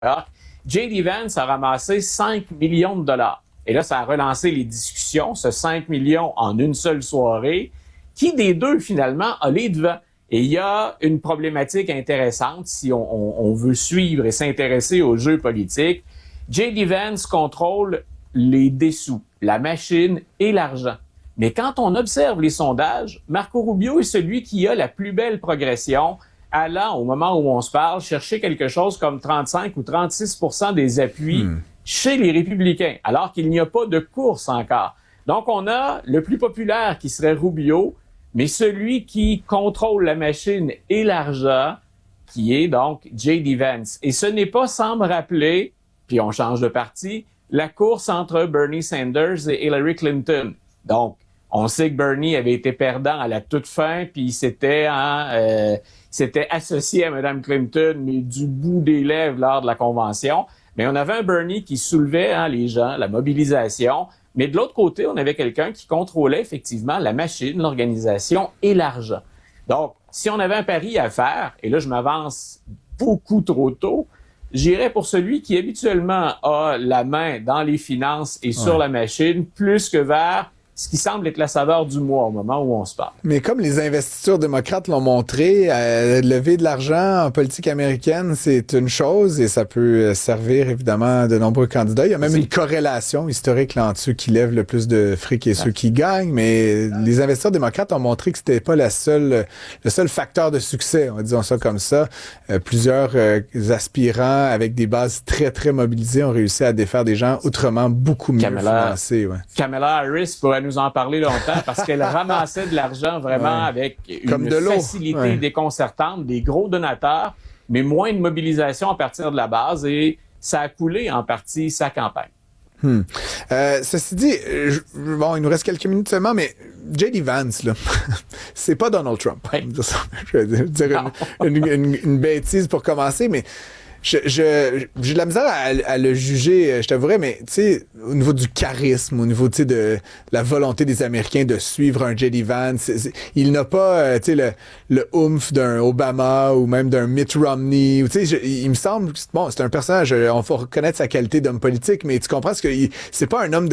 J.D. Vance a ramassé 5 millions de dollars. Et là, ça a relancé les discussions, ce 5 millions en une seule soirée. Qui des deux, finalement, a les devants? Et il y a une problématique intéressante si on veut suivre et s'intéresser aux jeux politiques. J.D. Vance contrôle les dessous, la machine et l'argent. Mais quand on observe les sondages, Marco Rubio est celui qui a la plus belle progression, allant, au moment où on se parle, chercher quelque chose comme 35 ou 36 % des appuis chez les républicains, alors qu'il n'y a pas de course encore. Donc, on a le plus populaire qui serait Rubio, mais celui qui contrôle la machine et l'argent, qui est donc J.D. Vance. Et ce n'est pas sans me rappeler, puis on change de parti, la course entre Bernie Sanders et Hillary Clinton. Donc, on sait que Bernie avait été perdant à la toute fin, puis il s'était associé à Mme Clinton, mais du bout des lèvres lors de la convention. Mais on avait un Bernie qui soulevait les gens, la mobilisation. Mais de l'autre côté, on avait quelqu'un qui contrôlait effectivement la machine, l'organisation et l'argent. Donc, si on avait un pari à faire, et là je m'avance beaucoup trop tôt, j'irais pour celui qui habituellement a la main dans les finances et sur la machine, plus que vers ce qui semble être la saveur du mois au moment où on se parle. Mais comme les investitures démocrates l'ont montré, lever de l'argent en politique américaine, c'est une chose et ça peut servir évidemment de nombreux candidats. Il y a même une corrélation historique là, entre ceux qui lèvent le plus de fric et ceux qui gagnent, mais les investisseurs démocrates ont montré que c'était pas le seul facteur de succès, disons ça comme ça. Plusieurs aspirants avec des bases très, très mobilisées ont réussi à défaire des gens autrement beaucoup mieux financés. Ouais. Kamala Harris pourrait nous en parler longtemps parce qu'elle ramassait de l'argent vraiment avec une facilité déconcertante, des gros donateurs, mais moins de mobilisation à partir de la base et ça a coulé en partie sa campagne. Ceci dit, bon, il nous reste quelques minutes seulement, mais J.D. Vance, là, c'est pas Donald Trump. Oui. Je vais dire une bêtise pour commencer, mais j'ai de la misère à le juger, je t'avouerais, mais tu sais, au niveau du charisme, au niveau, tu sais, de la volonté des Américains de suivre un J.D. Vance, il n'a pas, tu sais, le oomph d'un Obama ou même d'un Mitt Romney. Tu sais, il me semble, bon, c'est un personnage, on faut reconnaître sa qualité d'homme politique, mais tu comprends ce que c'est pas un homme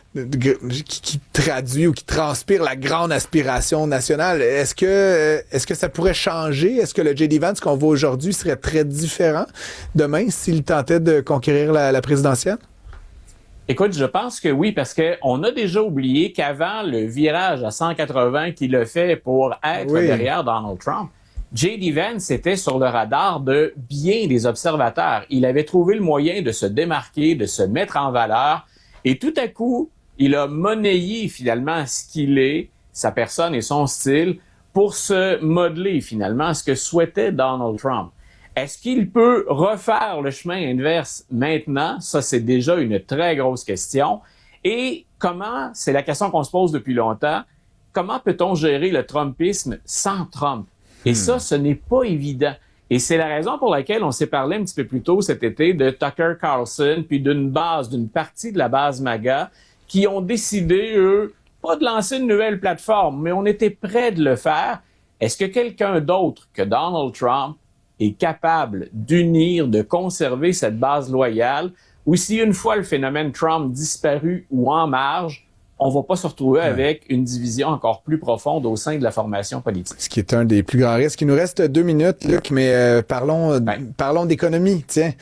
qui traduit ou qui transpire la grande aspiration nationale. Est-ce que ça pourrait changer? Est-ce que le J.D. Vance qu'on voit aujourd'hui serait très différent demain s'il tentait de conquérir la présidentielle? Écoute, je pense que oui, parce qu'on a déjà oublié qu'avant le virage à 180 qu'il a fait pour être derrière Donald Trump, J.D. Vance était sur le radar de bien des observateurs. Il avait trouvé le moyen de se démarquer, de se mettre en valeur, et tout à coup, il a monnayé finalement ce qu'il est, sa personne et son style, pour se modeler finalement à ce que souhaitait Donald Trump. Est-ce qu'il peut refaire le chemin inverse maintenant? Ça, c'est déjà une très grosse question. Et comment, c'est la question qu'on se pose depuis longtemps, comment peut-on gérer le Trumpisme sans Trump? Et ça, ce n'est pas évident. Et c'est la raison pour laquelle on s'est parlé un petit peu plus tôt cet été de Tucker Carlson, puis d'une partie de la base MAGA, qui ont décidé, eux, pas de lancer une nouvelle plateforme, mais on était prêts de le faire. Est-ce que quelqu'un d'autre que Donald Trump est capable d'unir, de conserver cette base loyale, ou si une fois le phénomène Trump disparu ou en marge, on ne va pas se retrouver avec une division encore plus profonde au sein de la formation politique. Ce qui est un des plus grands risques. Il nous reste 2 minutes, Luc, mais parlons d'économie. Tiens,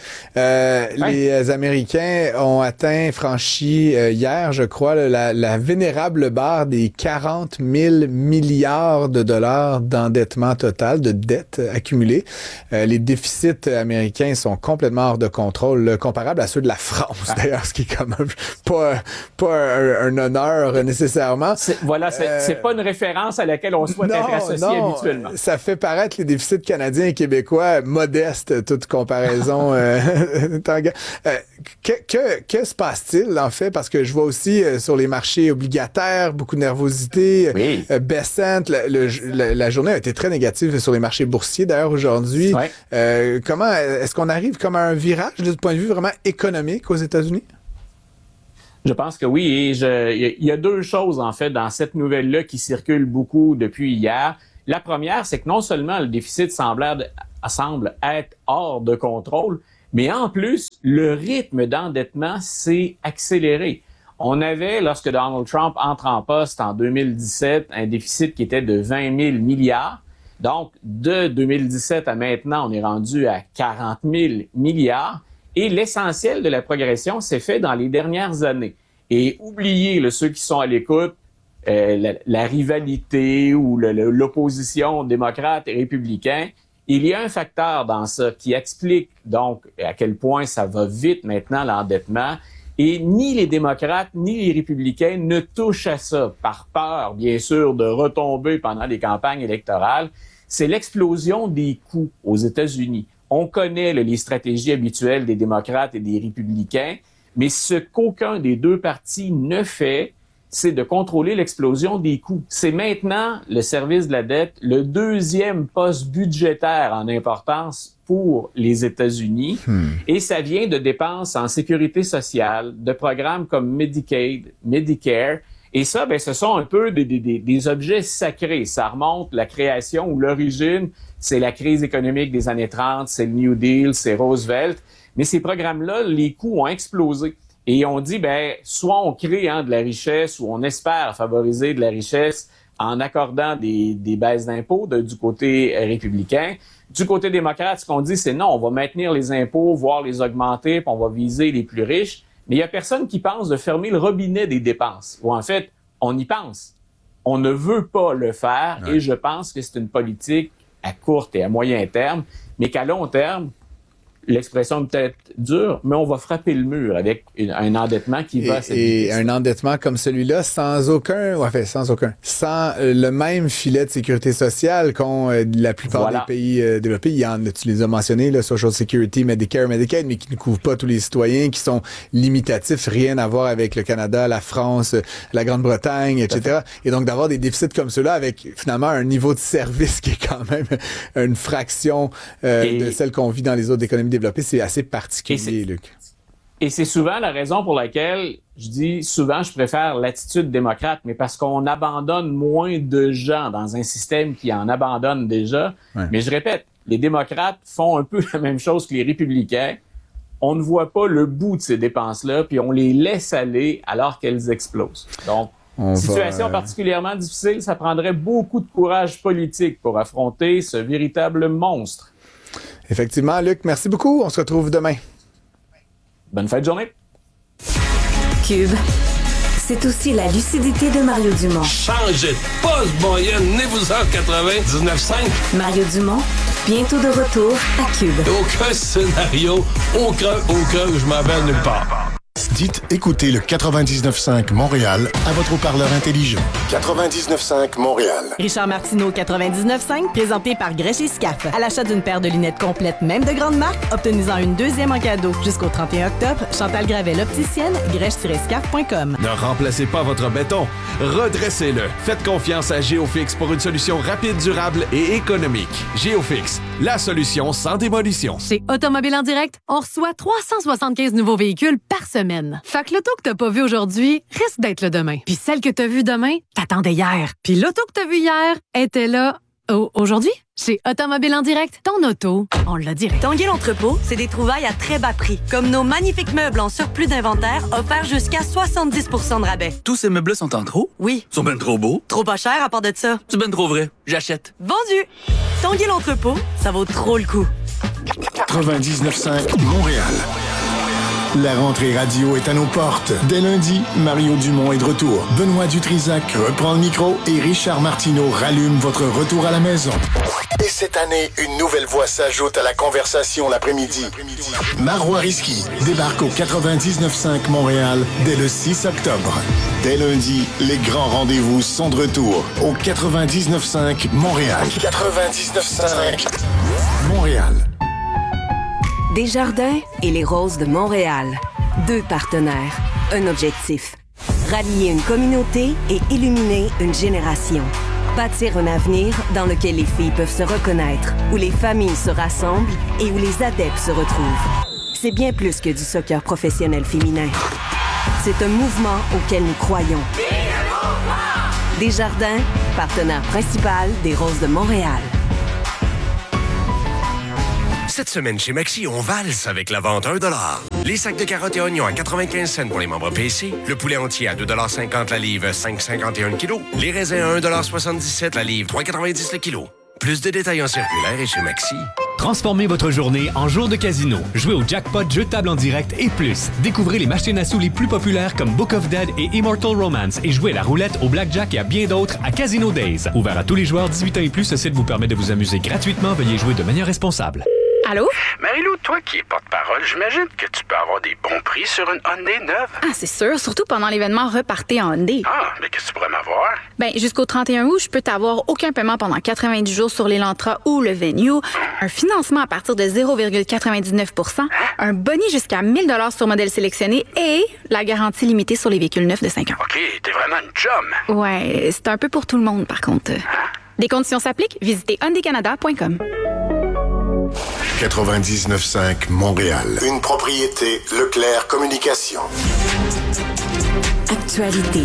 les Américains ont franchi hier, je crois, la vénérable barre des 40 000 milliards de dollars d'endettement total, de dettes accumulées. Les déficits américains sont complètement hors de contrôle, comparables à ceux de la France, d'ailleurs, ce qui est quand même pas un honneur nécessairement. C'est pas une référence à laquelle on souhaite être associé habituellement. Ça fait paraître les déficits canadiens et québécois modestes, toute comparaison. Que se passe-t-il, en fait? Parce que je vois aussi sur les marchés obligataires, beaucoup de nervosité. Oui. Bessent, la journée a été très négative sur les marchés boursiers, d'ailleurs, aujourd'hui. Oui. Comment est-ce qu'on arrive comme à un virage, du point de vue vraiment économique aux États-Unis? Je pense que oui. Et il y a deux choses, en fait, dans cette nouvelle-là qui circulent beaucoup depuis hier. La première, c'est que non seulement le déficit semble être hors de contrôle, Mais en plus, le rythme d'endettement s'est accéléré. On avait, lorsque Donald Trump entre en poste en 2017, un déficit qui était de 20 000 milliards. Donc, de 2017 à maintenant, on est rendu à 40 000 milliards. Et l'essentiel de la progression s'est fait dans les dernières années. Et oubliez, ceux qui sont à l'écoute, la rivalité ou l'opposition démocrate et républicain, il y a un facteur dans ça qui explique donc à quel point ça va vite maintenant l'endettement. Et ni les démocrates ni les républicains ne touchent à ça par peur, bien sûr, de retomber pendant les campagnes électorales. C'est l'explosion des coûts aux États-Unis. On connaît les stratégies habituelles des démocrates et des républicains, mais ce qu'aucun des deux partis ne fait, c'est de contrôler l'explosion des coûts. C'est maintenant le service de la dette, le deuxième poste budgétaire en importance pour les États-Unis. Et ça vient de dépenses en sécurité sociale, de programmes comme Medicaid, Medicare. Et ça, ce sont un peu des objets sacrés. Ça remonte la création ou l'origine, c'est la crise économique des années 30, c'est le New Deal, c'est Roosevelt. Mais ces programmes-là, les coûts ont explosé. Et on dit, soit on crée de la richesse ou on espère favoriser de la richesse en accordant des baisses d'impôts du côté républicain. Du côté démocrate, ce qu'on dit, c'est non, on va maintenir les impôts, voire les augmenter, puis on va viser les plus riches. Mais il n'y a personne qui pense de fermer le robinet des dépenses. Ou en fait, on y pense. On ne veut pas le faire et je pense que c'est une politique à court et à moyen terme, mais qu'à long terme, l'expression peut-être dure, mais on va frapper le mur avec un endettement qui va... Et un endettement comme celui-là sans le même filet de sécurité sociale qu'ont la plupart des pays développés. Tu les as mentionnés, là, Social Security, Medicare, Medicaid, mais qui ne couvrent pas tous les citoyens, qui sont limitatifs, rien à voir avec le Canada, la France, la Grande-Bretagne, etc. Et donc d'avoir des déficits comme ceux-là avec finalement un niveau de service qui est quand même une fraction de celle qu'on vit dans les autres économies développées, c'est assez particulier, Luc. Et c'est souvent la raison pour laquelle je dis souvent je préfère l'attitude démocrate, mais parce qu'on abandonne moins de gens dans un système qui en abandonne déjà. Ouais. Mais je répète, les démocrates font un peu la même chose que les républicains. On ne voit pas le bout de ces dépenses-là, puis on les laisse aller alors qu'elles explosent. Donc, situation particulièrement difficile, ça prendrait beaucoup de courage politique pour affronter ce véritable monstre. Effectivement, Luc, merci beaucoup. On se retrouve demain. Bonne fin de journée. Cube, c'est aussi la lucidité de Mario Dumont. Changez de poste, boyenne, venez-vous-en 99.5. Mario Dumont, bientôt de retour à Cube. Aucun scénario, aucun, je m'en vais nulle part. Dites écoutez le 99.5 Montréal à votre haut-parleur intelligent. 99.5 Montréal. Richard Martineau, 99.5, présenté par Grèche et Scarpe. À l'achat d'une paire de lunettes complètes, même de grande marque, obtenez-en une deuxième en cadeau. Jusqu'au 31 octobre, Chantal Gravel, opticienne, grèche-scarpe.com. Ne remplacez pas votre béton, redressez-le. Faites confiance à Géofix pour une solution rapide, durable et économique. Géofix, la solution sans démolition. Chez Automobile en Direct, on reçoit 375 nouveaux véhicules par semaine. Fait que l'auto que t'as pas vu aujourd'hui risque d'être le demain. Puis celle que t'as vue demain, t'attendais hier. Puis l'auto que t'as vue hier était là aujourd'hui. Chez Automobile en Direct, ton auto, on l'a direct. Tanguay l'entrepôt, c'est des trouvailles à très bas prix. Comme nos magnifiques meubles en surplus d'inventaire offerts jusqu'à 70% de rabais. Tous ces meubles sont en trop? Oui. Ils sont ben trop beaux? Trop pas cher à part de ça. C'est ben trop vrai. J'achète. Vendu! Tanguay l'entrepôt, ça vaut trop le coup. 99.5 Montréal. La rentrée radio est à nos portes. Dès lundi, Mario Dumont est de retour. Benoît Dutrisac reprend le micro et Richard Martineau rallume votre retour à la maison. Et cette année, une nouvelle voix s'ajoute à la conversation l'après-midi. Marois Risky débarque au 99.5 Montréal dès le 6 octobre. Dès lundi, les grands rendez-vous sont de retour au 99.5 Montréal. 99.5 Montréal. Desjardins et les Roses de Montréal. 2 partenaires, un objectif. Rallier une communauté et illuminer une génération. Bâtir un avenir dans lequel les filles peuvent se reconnaître, où les familles se rassemblent et où les adeptes se retrouvent. C'est bien plus que du soccer professionnel féminin. C'est un mouvement auquel nous croyons. Desjardins, partenaire principal des Roses de Montréal. Cette semaine chez Maxi, on valse avec la vente $1. Les sacs de carottes et oignons à 95 cents pour les membres PC. Le poulet entier à 2,50 la livre, 5,51 le kilo. Les raisins à 1,77 la livre, 3,90 le kilo. Plus de détails en circulaire et chez Maxi. Transformez votre journée en jour de casino. Jouez au jackpot, jeux de table en direct et plus. Découvrez les machines à sous les plus populaires comme Book of Dead et Immortal Romance et jouez à la roulette, au blackjack et à bien d'autres à Casino Days. Ouvert à tous les joueurs 18 ans et plus, ce site vous permet de vous amuser gratuitement. Veuillez jouer de manière responsable. Allô? Marie-Lou, toi qui es porte-parole, j'imagine que tu peux avoir des bons prix sur une Hyundai neuve. Ah, c'est sûr, surtout pendant l'événement Repartez en Hyundai. Ah, mais qu'est-ce que tu pourrais m'avoir? Ben, jusqu'au 31 août, je peux t'avoir aucun paiement pendant 90 jours sur l'Elantra ou le Venue, un financement à partir de 0,99 %, un boni jusqu'à 1 000 $ sur modèle sélectionné et la garantie limitée sur les véhicules neufs de 5 ans. OK, t'es vraiment une chum. Ouais, c'est un peu pour tout le monde, par contre. Des conditions s'appliquent, visitez hyundaicanada.com. 99.5 Montréal. Une propriété Leclerc Communication. Actualité.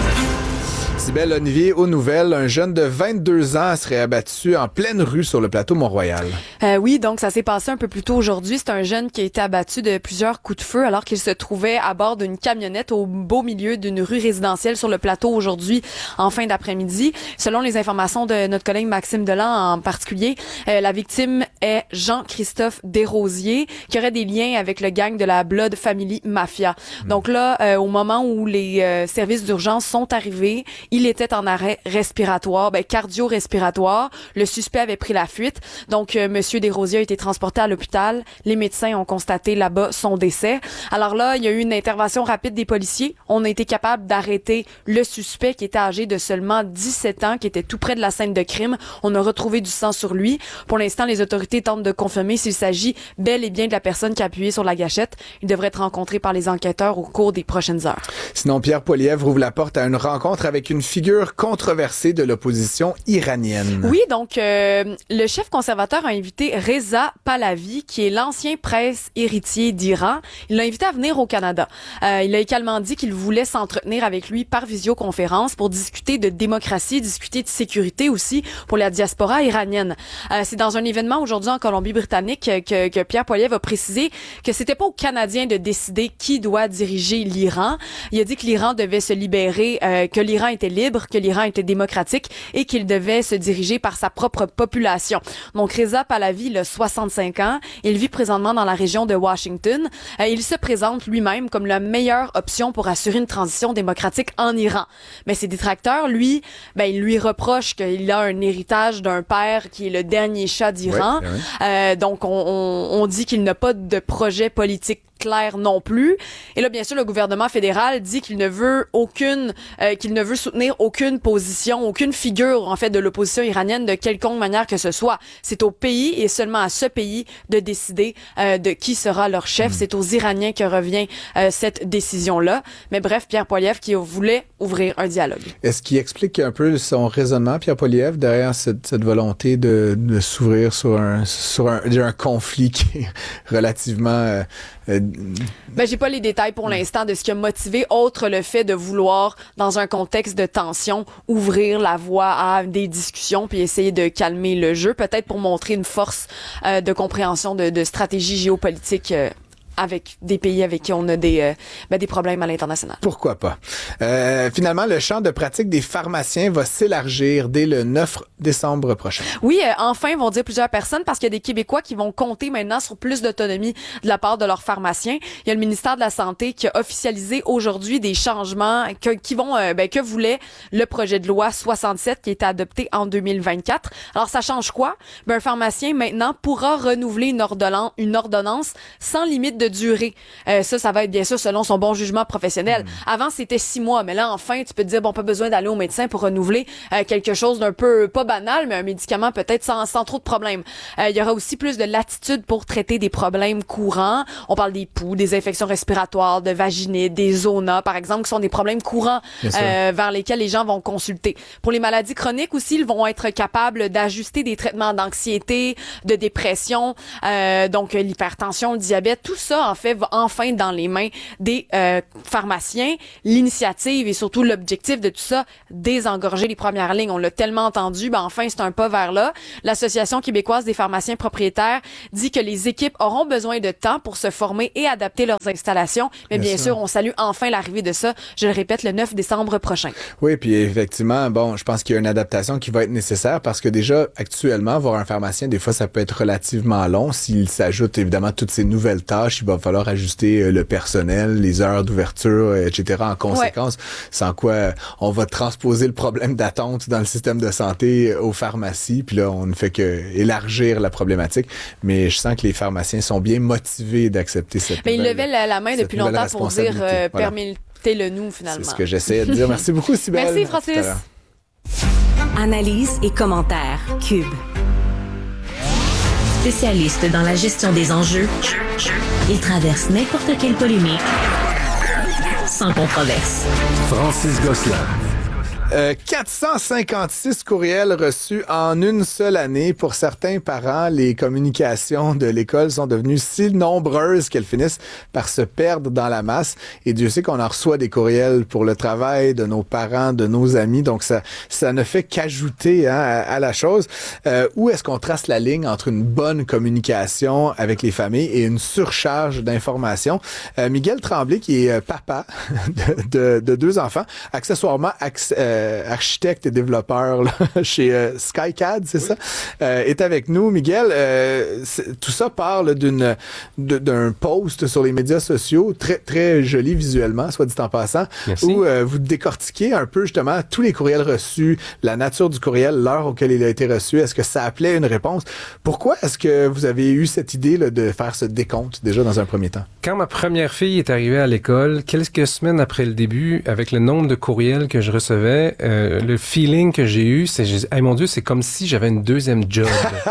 Cybèle Olivier, aux nouvelles, un jeune de 22 ans serait abattu en pleine rue sur le plateau Mont-Royal. Oui, donc ça s'est passé un peu plus tôt aujourd'hui. C'est un jeune qui a été abattu de plusieurs coups de feu alors qu'il se trouvait à bord d'une camionnette au beau milieu d'une rue résidentielle sur le plateau aujourd'hui en fin d'après-midi. Selon les informations de notre collègue Maxime Delan en particulier, la victime est Jean-Christophe Desrosiers qui aurait des liens avec le gang de la Blood Family Mafia. Donc là, au moment où les services d'urgence sont arrivés, il était en arrêt respiratoire, cardio-respiratoire. Le suspect avait pris la fuite. Donc, Monsieur Desrosiers a été transporté à l'hôpital. Les médecins ont constaté là-bas son décès. Alors là, il y a eu une intervention rapide des policiers. On a été capable d'arrêter le suspect qui était âgé de seulement 17 ans, qui était tout près de la scène de crime. On a retrouvé du sang sur lui. Pour l'instant, les autorités tentent de confirmer s'il s'agit bel et bien de la personne qui a appuyé sur la gâchette. Il devrait être rencontré par les enquêteurs au cours des prochaines heures. Sinon, Pierre Poilievre ouvre la porte à une rencontre avec une figure controversée de l'opposition iranienne. Oui, donc le chef conservateur a invité Reza Pahlavi, qui est l'ancien prince héritier d'Iran. Il l'a invité à venir au Canada. Il a également dit qu'il voulait s'entretenir avec lui par visioconférence pour discuter de démocratie, discuter de sécurité aussi pour la diaspora iranienne. C'est dans un événement aujourd'hui en Colombie-Britannique que Pierre Poilievre a précisé que c'était pas aux Canadiens de décider qui doit diriger l'Iran. Il a dit que l'Iran devait se libérer, que l'Iran était libre, que l'Iran était démocratique et qu'il devait se diriger par sa propre population. Donc Reza Pahlavi, il a 65 ans. Il vit présentement dans la région de Washington. Il se présente lui-même comme la meilleure option pour assurer une transition démocratique en Iran. Mais ses détracteurs, ils lui reprochent qu'il a un héritage d'un père qui est le dernier shah d'Iran. Oui. Donc on dit qu'il n'a pas de projet politique clair non plus. Et là, bien sûr, le gouvernement fédéral dit qu'il ne veut soutenir aucune position, aucune figure, en fait, de l'opposition iranienne de quelconque manière que ce soit. C'est au pays et seulement à ce pays de décider de qui sera leur chef. C'est aux Iraniens que revient cette décision-là. Mais bref, Pierre Poilievre qui voulait ouvrir un dialogue. Est-ce qu'il explique un peu son raisonnement, Pierre Poilievre, derrière cette volonté de s'ouvrir sur un conflit qui est relativement... j'ai pas les détails pour l'instant de ce qui a motivé, autre le fait de vouloir, dans un contexte de tension, ouvrir la voie à des discussions puis essayer de calmer le jeu, peut-être pour montrer une force de compréhension de stratégie géopolitique avec des pays avec qui on a des problèmes à l'international. Pourquoi pas? Finalement, le champ de pratique des pharmaciens va s'élargir dès le 9 décembre prochain. Oui, enfin, vont dire plusieurs personnes, parce qu'il y a des Québécois qui vont compter maintenant sur plus d'autonomie de la part de leurs pharmaciens. Il y a le ministère de la Santé qui a officialisé aujourd'hui des changements que voulait le projet de loi 67 qui a été adopté en 2024. Alors, ça change quoi? Un pharmacien, maintenant, pourra renouveler une ordonnance sans limite de durée. Ça va être bien sûr selon son bon jugement professionnel. Avant, c'était 6 mois, mais là, enfin, tu peux te dire, pas besoin d'aller au médecin pour renouveler quelque chose d'un peu, pas banal, mais un médicament peut-être sans trop de problèmes. Il y aura aussi plus de latitude pour traiter des problèmes courants. On parle des poux, des infections respiratoires, de vaginite, des zonas, par exemple, qui sont des problèmes courants vers lesquels les gens vont consulter. Pour les maladies chroniques aussi, ils vont être capables d'ajuster des traitements d'anxiété, de dépression, donc l'hypertension, le diabète, tout ça ça, en fait, va enfin être dans les mains des pharmaciens. L'initiative et surtout l'objectif de tout ça, désengorger les premières lignes. On l'a tellement entendu, enfin, c'est un pas vers là. L'Association québécoise des pharmaciens propriétaires dit que les équipes auront besoin de temps pour se former et adapter leurs installations. Mais bien sûr, on salue enfin l'arrivée de ça, je le répète, le 9 décembre prochain. Oui, puis effectivement, je pense qu'il y a une adaptation qui va être nécessaire parce que déjà, actuellement, voir un pharmacien, des fois, ça peut être relativement long. S'il s'ajoute évidemment toutes ces nouvelles tâches, il va falloir ajuster le personnel, les heures d'ouverture, etc. en conséquence, sans quoi on va transposer le problème d'attente dans le système de santé aux pharmacies, puis là, on ne fait que élargir la problématique. Mais je sens que les pharmaciens sont bien motivés d'accepter cette Mais ils levaient la main depuis longtemps pour dire permettez-le nous, finalement. C'est ce que j'essayais de dire. Merci beaucoup, Cybèle. Merci, Francis. Analyse et commentaires. Cube. Spécialiste dans la gestion des enjeux, il traverse n'importe quelle polémique sans controverse. Francis Gosselin. 456 courriels reçus en une seule année. Pour certains parents, les communications de l'école sont devenues si nombreuses qu'elles finissent par se perdre dans la masse. Et Dieu sait qu'on en reçoit des courriels pour le travail de nos parents, de nos amis. Donc, ça ne fait qu'ajouter à la chose. Où est-ce qu'on trace la ligne entre une bonne communication avec les familles et une surcharge d'informations? Miguel Tremblay, qui est papa de 2 enfants, accessoirement architecte et développeur là, chez SkyCAD, c'est ça, est avec nous. Miguel, tout ça parle d'un post sur les médias sociaux, très, très joli visuellement, soit dit en passant, où vous décortiquez un peu justement tous les courriels reçus, la nature du courriel, l'heure auquel il a été reçu, est-ce que ça appelait une réponse? Pourquoi est-ce que vous avez eu cette idée là, de faire ce décompte déjà dans un premier temps? Quand ma première fille est arrivée à l'école, quelques semaines après le début, avec le nombre de courriels que je recevais, le feeling que j'ai eu, c'est hey, mon Dieu, c'est comme si j'avais une deuxième job.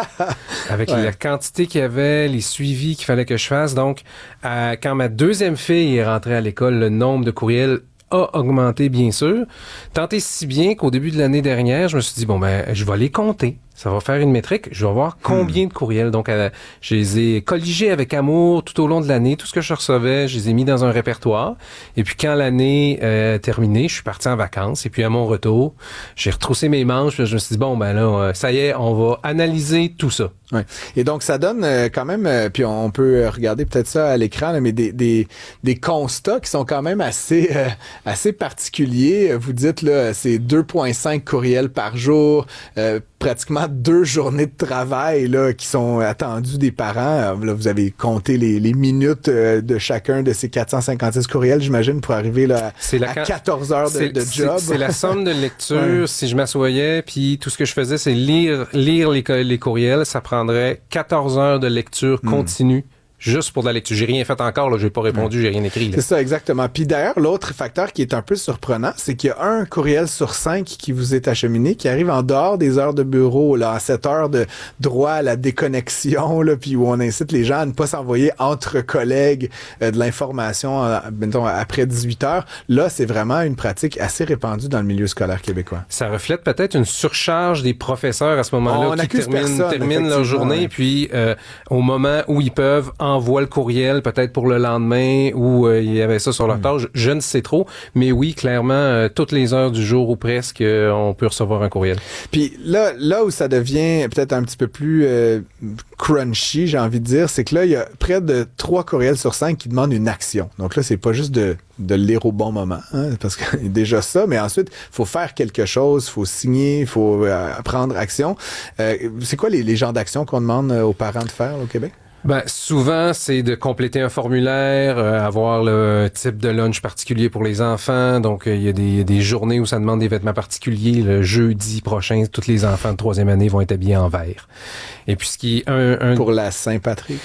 Avec la quantité qu'il y avait, les suivis qu'il fallait que je fasse. Donc, quand ma deuxième fille est rentrée à l'école, le nombre de courriels a augmenté, bien sûr. Tant et si bien qu'au début de l'année dernière, je me suis dit, je vais les compter. Ça va faire une métrique. Je vais voir combien de courriels. Donc, je les ai colligés avec amour tout au long de l'année. Tout ce que je recevais, je les ai mis dans un répertoire. Et puis, quand l'année terminée, je suis parti en vacances. Et puis, à mon retour, j'ai retroussé mes manches. Puis je me suis dit, ça y est, on va analyser tout ça. Ouais. Et donc, ça donne quand même, puis on peut regarder peut-être ça à l'écran, là, mais des constats qui sont quand même assez particuliers. Vous dites, là, c'est 2,5 courriels par jour, pratiquement 2 journées de travail là, qui sont attendues des parents. Là, vous avez compté les minutes de chacun de ces 456 courriels, j'imagine, pour arriver là, à 14 heures de job. C'est la somme de lecture. Si je m'assoyais, puis tout ce que je faisais, c'est lire les courriels. Ça prendrait 14 heures de lecture continue. Juste pour de la lecture. J'ai rien fait encore, là, j'ai pas répondu, j'ai rien écrit. Là. C'est ça, exactement. Puis d'ailleurs, l'autre facteur qui est un peu surprenant, c'est qu'il y a un courriel sur 5 qui vous est acheminé, qui arrive en dehors des heures de bureau, là, à cette heure de droit à la déconnexion, là, puis où on incite les gens à ne pas s'envoyer entre collègues de l'information, mettons, après 18 heures. Là, c'est vraiment une pratique assez répandue dans le milieu scolaire québécois. Ça reflète peut-être une surcharge des professeurs à ce moment-là qui terminent leur journée, puis au moment où ils peuvent envoie le courriel peut-être pour le lendemain ou il y avait ça sur leur tâche, je ne sais trop, mais oui, clairement, toutes les heures du jour ou presque, on peut recevoir un courriel. Puis là où ça devient peut-être un petit peu plus crunchy, j'ai envie de dire, c'est que là, il y a près de 3 courriels sur 5 qui demandent une action. Donc là, c'est pas juste de le lire au bon moment, hein, parce qu'il y a déjà ça, mais ensuite, il faut faire quelque chose, il faut signer, il faut prendre action. C'est quoi les genres d'actions qu'on demande aux parents de faire là, au Québec? Souvent, c'est de compléter un formulaire, avoir le type de lunch particulier pour les enfants. Donc, il y a des journées où ça demande des vêtements particuliers. Le jeudi prochain, tous les enfants de 3e année vont être habillés en vert. Et puis, ce qui est pour la Saint-Patrick.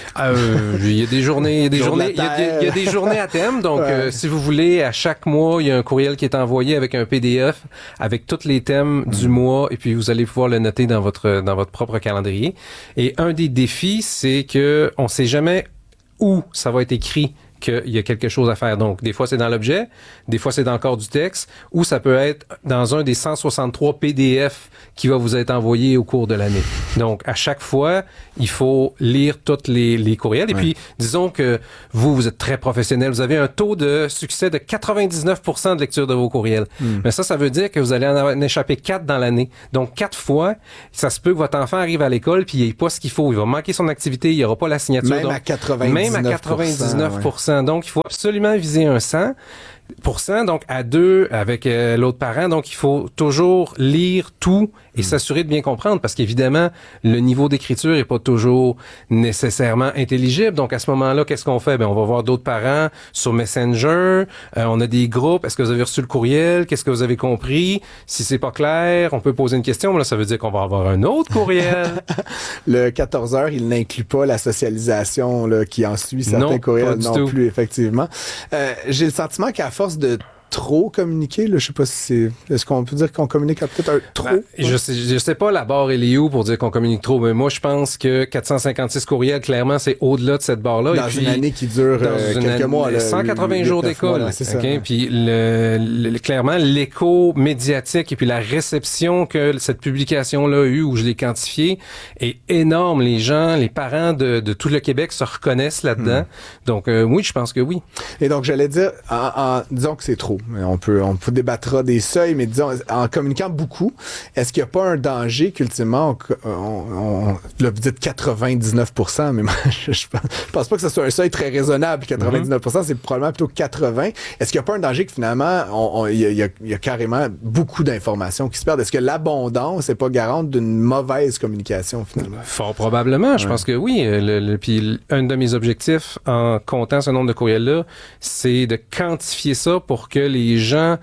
Il y a des journées, il y a des journées à thème. Donc, si vous voulez, à chaque mois, il y a un courriel qui est envoyé avec un PDF avec tous les thèmes du mois. Et puis, vous allez pouvoir le noter dans votre propre calendrier. Et un des défis, c'est que on sait jamais où ça va être écrit qu'il y a quelque chose à faire. Donc, des fois, c'est dans l'objet, des fois, c'est dans le corps du texte, ou ça peut être dans un des 163 PDF qui va vous être envoyé au cours de l'année. Donc, à chaque fois, il faut lire tous les courriels. Et puis, disons que vous êtes très professionnel, vous avez un taux de succès de 99% de lecture de vos courriels. Mais ça veut dire que vous allez en échapper 4 dans l'année. Donc, 4 fois, ça se peut que votre enfant arrive à l'école puis il n'ait pas ce qu'il faut. Il va manquer son activité, il n'y aura pas la signature. Même à 99%. Donc, il faut absolument viser un 100%. Donc à 2 avec l'autre parent. Donc, il faut toujours lire tout et s'assurer de bien comprendre parce qu'évidemment, le niveau d'écriture est pas toujours nécessairement intelligible. Donc, à ce moment-là, qu'est-ce qu'on fait? On va voir d'autres parents sur Messenger. On a des groupes. Est-ce que vous avez reçu le courriel? Qu'est-ce que vous avez compris? Si c'est pas clair, on peut poser une question. Mais là, ça veut dire qu'on va avoir un autre courriel. Le 14h, il n'inclut pas la socialisation là, qui en suit certains courriels non plus, effectivement. J'ai le sentiment qu'à force de trop communiquer, là, je sais pas si est-ce qu'on peut dire qu'on communique peut-être un trop? Je sais pas la barre elle est où pour dire qu'on communique trop, mais moi je pense que 456 courriels, clairement, c'est au-delà de cette barre-là. Dans une année qui dure quelques mois. 180 jours d'école. Okay? Puis clairement, l'écho médiatique et puis la réception que cette publication-là a eue, où je l'ai quantifié, est énorme. Les gens, les parents de tout le Québec se reconnaissent là-dedans. Donc oui, je pense que oui. Et donc j'allais dire, disons que c'est trop. On peut débattre des seuils, mais disons, en communiquant beaucoup, est-ce qu'il n'y a pas un danger qu'ultimement, là, vous dites 99%, mais moi, je pense pas que ce soit un seuil très raisonnable. 99%, c'est probablement plutôt 80%. Est-ce qu'il n'y a pas un danger que finalement, il y a carrément beaucoup d'informations qui se perdent? Est-ce que l'abondance n'est pas garante d'une mauvaise communication, finalement? Fort probablement. Je pense que oui. Puis un de mes objectifs en comptant ce nombre de courriels-là, c'est de quantifier ça pour que les gens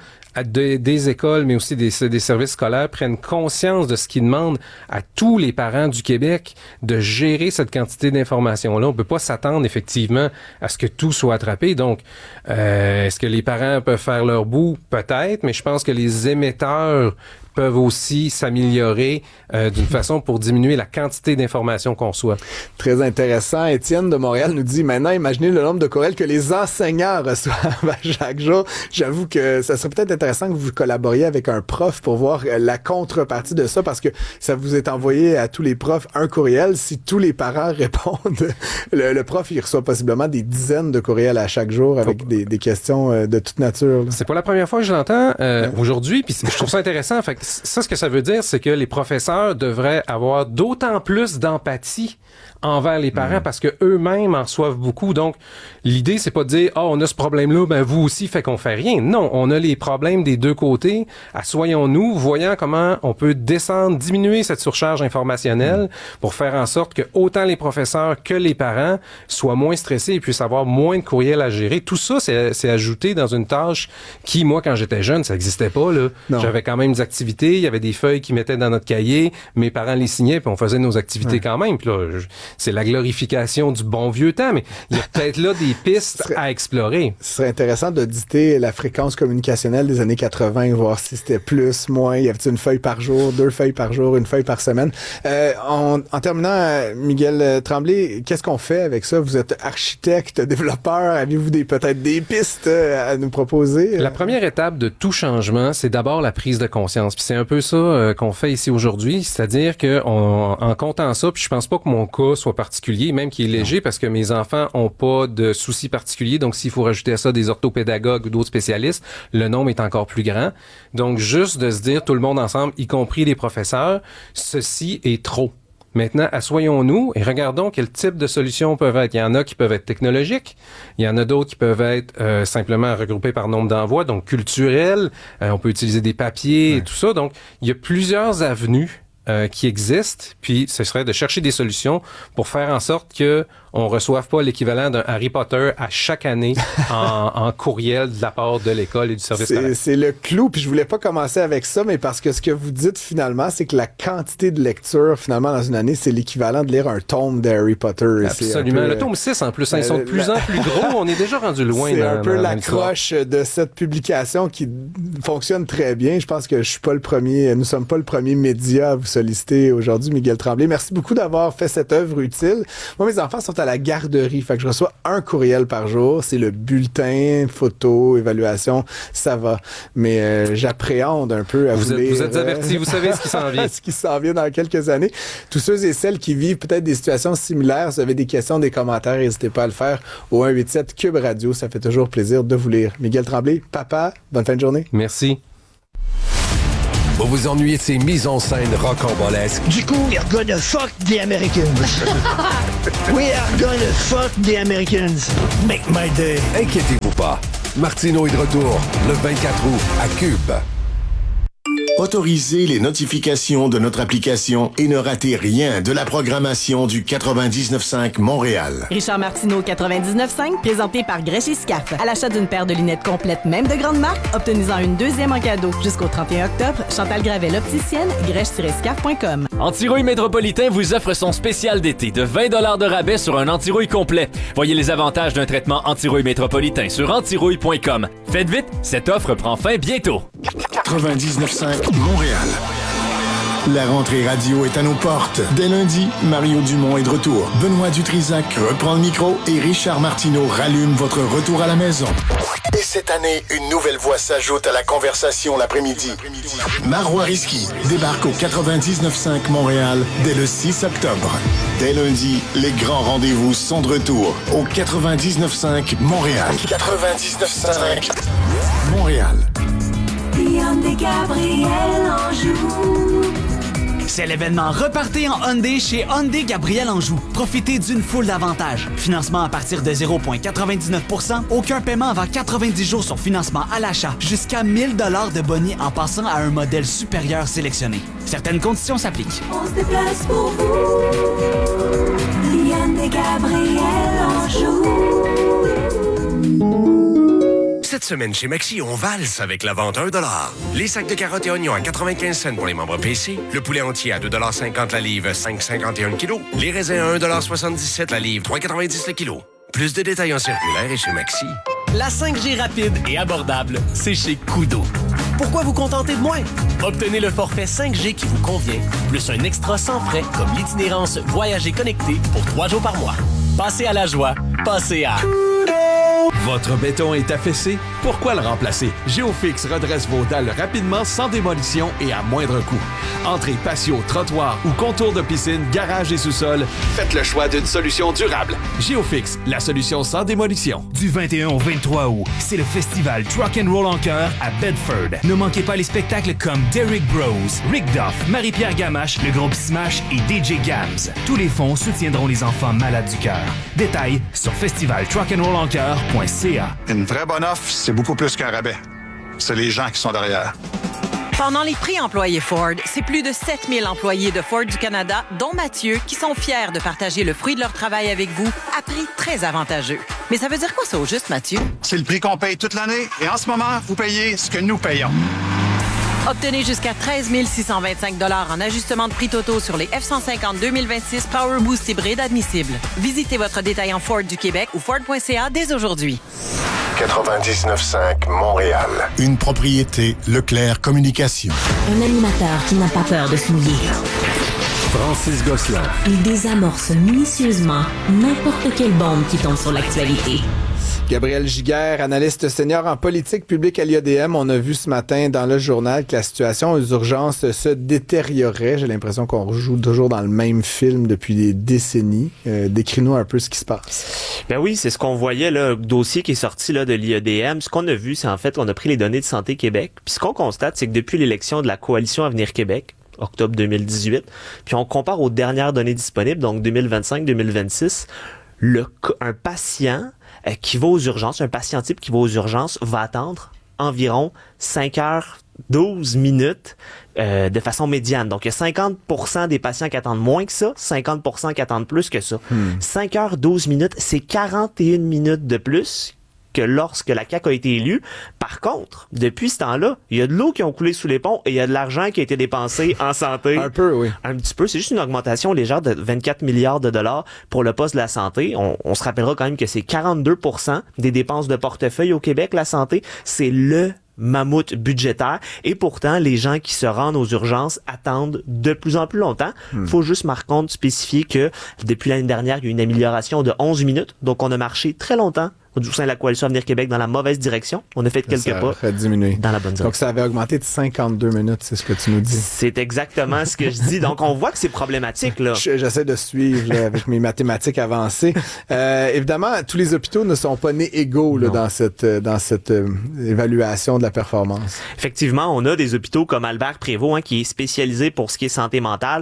des écoles, mais aussi des services scolaires prennent conscience de ce qu'ils demandent à tous les parents du Québec de gérer cette quantité d'informations-là. On peut pas s'attendre effectivement à ce que tout soit attrapé. Donc, est-ce que les parents peuvent faire leur bout? Peut-être, mais je pense que les émetteurs peuvent aussi s'améliorer d'une façon pour diminuer la quantité d'informations qu'on reçoit. Très intéressant. Étienne de Montréal nous dit, maintenant, imaginez le nombre de courriels que les enseignants reçoivent à chaque jour. J'avoue que ça serait peut-être intéressant que vous collaboriez avec un prof pour voir la contrepartie de ça, parce que ça vous est envoyé à tous les profs un courriel. Si tous les parents répondent, le prof, il reçoit possiblement des dizaines de courriels à chaque jour avec des questions de toute nature. Là. C'est pas la première fois que je l'entends aujourd'hui, puis je trouve ça intéressant. Fait que ça, ce que ça veut dire, c'est que les professeurs devraient avoir d'autant plus d'empathie envers les parents parce que eux-mêmes en reçoivent beaucoup. Donc, l'idée, c'est pas de dire, on a ce problème-là, ben vous aussi, fait qu'on fait rien. Non, on a les problèmes des deux côtés. Assoyons-nous, voyant comment on peut diminuer cette surcharge informationnelle pour faire en sorte que autant les professeurs que les parents soient moins stressés et puissent avoir moins de courriels à gérer. Tout ça, c'est ajouté dans une tâche qui, moi, quand j'étais jeune, ça n'existait pas, là. J'avais quand même des activités, il y avait des feuilles qui mettaient dans notre cahier, mes parents les signaient, puis on faisait nos activités quand même. Puis là, c'est la glorification du bon vieux temps, mais il y a peut-être là des pistes à explorer. Ce serait intéressant d'auditer la fréquence communicationnelle des années 80, voir si c'était plus, moins. Y avait-il une feuille par jour, 2 feuilles par jour, une feuille par semaine? En terminant, Miguel Tremblay, qu'est-ce qu'on fait avec ça? Vous êtes architecte, développeur, avez-vous peut-être des pistes à nous proposer? La première étape de tout changement, c'est d'abord la prise de conscience. Puis c'est un peu ça qu'on fait ici aujourd'hui, c'est-à-dire que en comptant ça, puis je pense pas que mon cas soit particulier, même qui est léger, parce que mes enfants ont pas de soucis particuliers. Donc, s'il faut rajouter à ça des orthopédagogues ou d'autres spécialistes, le nombre est encore plus grand. Donc, juste de se dire, tout le monde ensemble, y compris les professeurs, ceci est trop. Maintenant, assoyons-nous et regardons quel type de solutions peuvent être. Il y en a qui peuvent être technologiques, il y en a d'autres qui peuvent être simplement regroupés par nombre d'envois, donc culturels. On peut utiliser des papiers et tout ça. Donc, il y a plusieurs avenues qui existent, puis ce serait de chercher des solutions pour faire en sorte que on reçoive pas l'équivalent d'un Harry Potter à chaque année en courriel de la part de l'école et du service scolaire. C'est le clou, puis je voulais pas commencer avec ça, mais parce que ce que vous dites finalement, c'est que la quantité de lecture finalement dans une année, c'est l'équivalent de lire un tome d'Harry Potter. Absolument. Le tome 6 en plus, ils sont de plus en plus gros, on est déjà rendu loin. C'est un peu l'accroche de cette publication qui fonctionne très bien. Je pense que nous sommes pas le premier média à vous solliciter aujourd'hui, Miguel Tremblay. Merci beaucoup d'avoir fait cette œuvre utile. Moi, mes enfants sont à la garderie. Fait que je reçois un courriel par jour. C'est le bulletin, photo, évaluation. Ça va. Mais j'appréhende un peu à vous lire. Vous êtes avertis, vous savez ce qui s'en vient. Ce qui s'en vient dans quelques années. Tous ceux et celles qui vivent peut-être des situations similaires, si vous avez des questions, des commentaires, n'hésitez pas à le faire au 187 Cube Radio. Ça fait toujours plaisir de vous lire. Miguel Tremblay, papa, bonne fin de journée. Merci. Vous vous ennuyez de ces mises en scène rocambolesques? Du coup, we're gonna fuck the Americans. We are gonna fuck the Americans. Make my day. Inquiétez-vous pas. Martineau est de retour le 24 août à Cube. Autorisez les notifications de notre application et ne ratez rien de la programmation du 99.5 Montréal. Richard Martineau, 99.5, présenté par Grèche et Scarpe. À l'achat d'une paire de lunettes complètes, même de grande marque, obtenez-en une deuxième en cadeau. Jusqu'au 31 octobre, Chantal Gravel, opticienne, grèche-scarpe.com. Antirouille Métropolitain vous offre son spécial d'été de 20 $ de rabais sur un antirouille complet. Voyez les avantages d'un traitement antirouille métropolitain sur antirouille.com. Faites vite, cette offre prend fin bientôt. 99.5 Montréal. La rentrée radio est à nos portes. Dès lundi, Mario Dumont est de retour. Benoît Dutrisac reprend le micro et Richard Martineau rallume votre retour à la maison. Et cette année, une nouvelle voix s'ajoute à la conversation l'après-midi. Marois Risky débarque au 99.5 Montréal dès le 6 octobre. Dès lundi, les grands rendez-vous sont de retour au 99.5 Montréal. 99.5 Montréal. Hyundai Gabriel Anjou. C'est l'événement Repartez en Hyundai chez Hyundai Gabriel Anjou. Profitez d'une foule d'avantages. Financement à partir de 0,99 %, aucun paiement avant 90 jours sur financement à l'achat, jusqu'à 1 000 $ de bonus en passant à un modèle supérieur sélectionné. Certaines conditions s'appliquent. On se déplace pour vous. Hyundai Gabriel Anjou. Cette semaine chez Maxi, on valse avec la vente $1. Les sacs de carottes et oignons à 95 cents pour les membres PC. Le poulet entier à 2,50 $ la livre, 5,51 kg. Les raisins à 1,77 $ la livre, 3,90 le kilo. Plus de détails en circulaire et chez Maxi. La 5G rapide et abordable, c'est chez Koodo. Pourquoi vous contenter de moins? Obtenez le forfait 5G qui vous convient, plus un extra sans frais comme l'itinérance Voyager connecté pour 3 jours par mois. Passez à la joie, passez à... Votre béton est affaissé? Pourquoi le remplacer? Géofix redresse vos dalles rapidement, sans démolition et à moindre coût. Entrée, patio, trottoir ou contour de piscine, garage et sous-sol, faites le choix d'une solution durable. Géofix, la solution sans démolition. Du 21 au 23 août, c'est le festival Truck and Roll en Chœur à Bedford. Ne manquez pas les spectacles comme Derrick Bros, Rick Duff, Marie-Pierre Gamache, le groupe Smash et DJ Gams. Tous les fonds soutiendront les enfants malades du cœur. Détails sur festivaltruckandrollencoeur.ca. Une vraie bonne offre, c'est beaucoup plus qu'un rabais. C'est les gens qui sont derrière. Pendant les prix employés Ford, c'est plus de 7000 employés de Ford du Canada, dont Mathieu, qui sont fiers de partager le fruit de leur travail avec vous à prix très avantageux. Mais ça veut dire quoi ça au juste, Mathieu? C'est le prix qu'on paye toute l'année et en ce moment, vous payez ce que nous payons. Obtenez jusqu'à 13 625 $ en ajustement de prix totaux sur les F-150 2026 Power Boost hybride admissibles. Visitez votre détaillant Ford du Québec ou Ford.ca dès aujourd'hui. 99.5 Montréal. Une propriété Leclerc Communication. Un animateur qui n'a pas peur de se mouiller. Francis Gosselin. Il désamorce minutieusement n'importe quelle bombe qui tombe sur l'actualité. Gabriel Giguère, analyste senior en politique publique à l'IADM. On a vu ce matin dans le journal que la situation aux urgences se détériorait. J'ai l'impression qu'on joue toujours dans le même film depuis des décennies. Décris-nous un peu ce qui se passe. Ben oui, c'est ce qu'on voyait, là, le dossier qui est sorti là, de l'IADM. Ce qu'on a vu, c'est en fait qu'on a pris les données de Santé Québec. Puis ce qu'on constate, c'est que depuis l'élection de la coalition Avenir Québec, octobre 2018, puis on compare aux dernières données disponibles, donc 2025-2026, un patient qui va aux urgences, un patient type qui va aux urgences va attendre environ 5h12 minutes de façon médiane. Donc, il y a 50% des patients qui attendent moins que ça, 50% qui attendent plus que ça. 5h12 minutes, c'est 41 minutes de plus que lorsque la CAQ a été élue. Par contre, depuis ce temps-là, il y a de l'eau qui a coulé sous les ponts et il y a de l'argent qui a été dépensé en santé. Un peu, oui. Un petit peu. C'est juste une augmentation légère de 24 milliards de dollars pour le poste de la santé. On se rappellera quand même que c'est 42% des dépenses de portefeuille au Québec, la santé. C'est le mammouth budgétaire. Et pourtant, les gens qui se rendent aux urgences attendent de plus en plus longtemps. Faut juste, par contre, spécifier que depuis l'année dernière, il y a eu une amélioration de 11 minutes. Donc, on a marché très longtemps au sein de la Coalition Avenir Québec dans la mauvaise direction. On a fait quelques pas dans la bonne direction. Donc, ça avait augmenté de 52 minutes, c'est ce que tu nous dis. C'est exactement ce que je dis. Donc, on voit que c'est problématique, là. J'essaie de suivre là, avec mes mathématiques avancées. Évidemment, tous les hôpitaux ne sont pas nés égaux là, dans cette évaluation de la performance. Effectivement, on a des hôpitaux comme Albert Prévost, qui est spécialisé pour ce qui est santé mentale,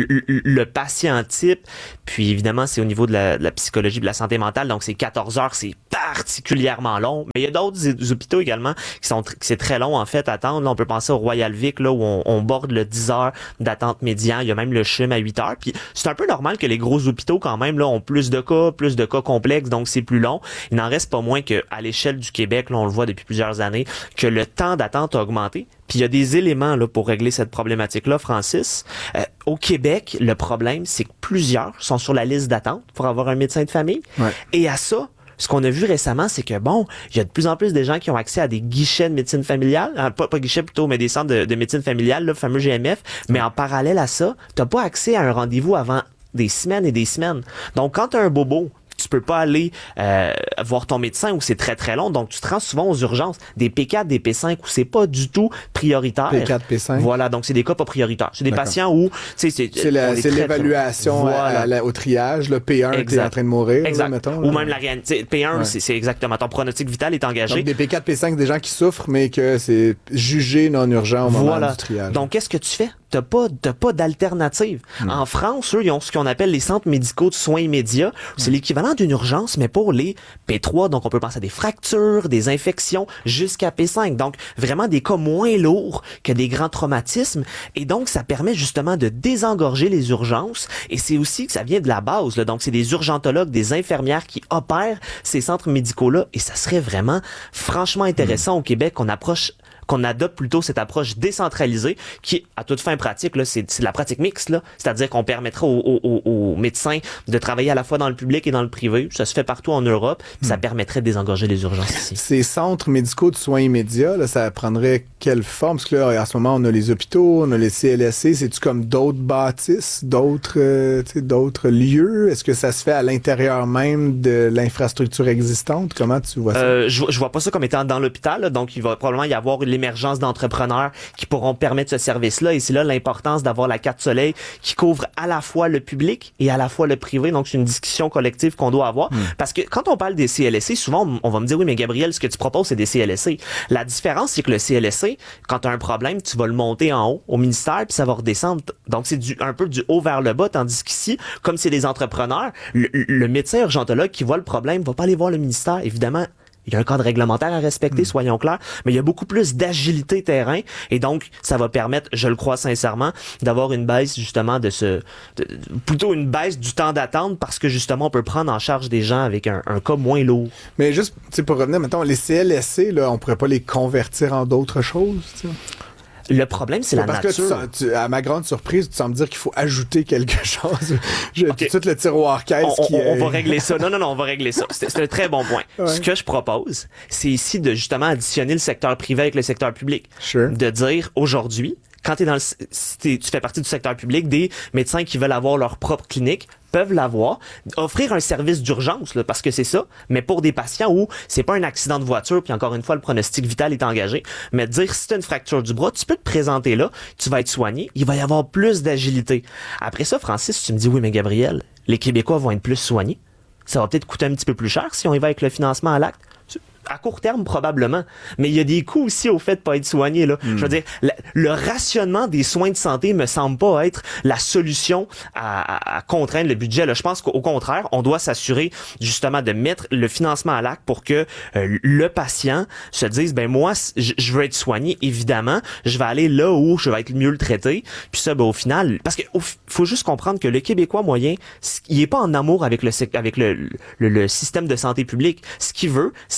le patient type, puis évidemment, c'est au niveau de la psychologie de la santé mentale, donc c'est 14 heures, c'est particulièrement long. Mais il y a d'autres hôpitaux également qui c'est très long en fait à attendre. Là, on peut penser au Royal Vic là où on borde le 10 heures d'attente médian. Il y a même le CHUM à 8 heures. Puis c'est un peu normal que les gros hôpitaux quand même là ont plus de cas complexes, donc c'est plus long. Il n'en reste pas moins que à l'échelle du Québec, là on le voit depuis plusieurs années, que le temps d'attente a augmenté. Puis il y a des éléments là pour régler cette problématique-là, Francis. Au Québec, le problème, c'est que plusieurs sont sur la liste d'attente pour avoir un médecin de famille. Ouais. Et à ça, ce qu'on a vu récemment, c'est que il y a de plus en plus de gens qui ont accès à des guichets de médecine familiale, pas guichets plutôt, mais des centres de médecine familiale, le fameux GMF. Mais en parallèle à ça, t'as pas accès à un rendez-vous avant des semaines et des semaines. Donc, quand t'as un bobo, tu peux pas aller voir ton médecin où c'est très très long, donc tu te rends souvent aux urgences, des P4, des P5 où c'est pas du tout prioritaire. P4, P5. Voilà, donc c'est des cas pas prioritaires. C'est des patients où c'est l'évaluation au triage, le P1 t'es en train de mourir, exact. Là, mettons, ou même la réalité. P1 c'est exactement ton pronostic vital est engagé. Donc des P4, P5 des gens qui souffrent mais que c'est jugé non urgent au moment du triage. Donc qu'est-ce que tu fais? T'as pas d'alternative. En France, eux, ils ont ce qu'on appelle les centres médicaux de soins immédiats. C'est l'équivalent d'une urgence, mais pour les P3. Donc, on peut penser à des fractures, des infections, jusqu'à P5. Donc, vraiment des cas moins lourds que des grands traumatismes. Et donc, ça permet justement de désengorger les urgences. Et c'est aussi que ça vient de la base, là. Donc, c'est des urgentologues, des infirmières qui opèrent ces centres médicaux-là. Et ça serait vraiment franchement intéressant au Québec qu'on adopte plutôt cette approche décentralisée qui, à toute fin pratique, là, c'est de la pratique mixte, là. C'est-à-dire qu'on permettrait aux médecins de travailler à la fois dans le public et dans le privé. Ça se fait partout en Europe. Ça permettrait de désengorger les urgences ici. Ces centres médicaux de soins immédiats, là, ça prendrait quelle forme? Parce que là, en ce moment, on a les hôpitaux, on a les CLSC. C'est-tu comme d'autres bâtisses, d'autres lieux? Est-ce que ça se fait à l'intérieur même de l'infrastructure existante? Comment tu vois ça? Je vois pas ça comme étant dans l'hôpital, là. Donc, il va probablement y avoir l'émergence d'entrepreneurs qui pourront permettre ce service-là. Et c'est là l'importance d'avoir la carte soleil qui couvre à la fois le public et à la fois le privé. Donc, c'est une discussion collective qu'on doit avoir. Parce que quand on parle des CLSC, souvent, on va me dire, oui, mais Gabriel, ce que tu proposes, c'est des CLSC. La différence, c'est que le CLSC, quand tu as un problème, tu vas le monter en haut au ministère, puis ça va redescendre. Donc, c'est un peu du haut vers le bas, tandis qu'ici, comme c'est des entrepreneurs, le médecin urgentologue qui voit le problème va pas aller voir le ministère. Évidemment, il y a un cadre réglementaire à respecter, soyons clairs, mais il y a beaucoup plus d'agilité terrain et donc ça va permettre, je le crois sincèrement, d'avoir une baisse justement plutôt une baisse du temps d'attente parce que justement on peut prendre en charge des gens avec un cas moins lourd. Mais juste pour revenir, mettons, les CLSC, là, on pourrait pas les convertir en d'autres choses, t'sais? Le problème, c'est la nature. Parce que à ma grande surprise, tu sembles dire qu'il faut ajouter quelque chose. Tout de suite le tiroir caisse on va régler ça. Non, on va régler ça. C'est un très bon point. Ouais. Ce que je propose, c'est ici de justement additionner le secteur privé avec le secteur public. Sure. De dire aujourd'hui, quand tu fais partie du secteur public, des médecins qui veulent avoir leur propre clinique peuvent l'avoir, offrir un service d'urgence, là, parce que c'est ça, mais pour des patients où c'est pas un accident de voiture, puis encore une fois, le pronostic vital est engagé, mais dire si tu as une fracture du bras, tu peux te présenter là, tu vas être soigné, il va y avoir plus d'agilité. Après ça, Francis, tu me dis, oui, mais Gabriel, les Québécois vont être plus soignés. Ça va peut-être coûter un petit peu plus cher si on y va avec le financement à l'acte. À court terme, probablement. Mais il y a des coûts aussi au fait de pas être soigné, là. Je veux dire, le rationnement des soins de santé me semble pas être la solution à contraindre le budget, là. Je pense qu'au contraire, on doit s'assurer, justement, de mettre le financement à l'acte pour que le patient se dise, moi, je veux être soigné, évidemment. Je vais aller là où je vais être mieux le traité. Puis ça, au final, parce que faut juste comprendre que le Québécois moyen, il est pas en amour avec le système de santé publique. Ce qu'il veut, c'est conserver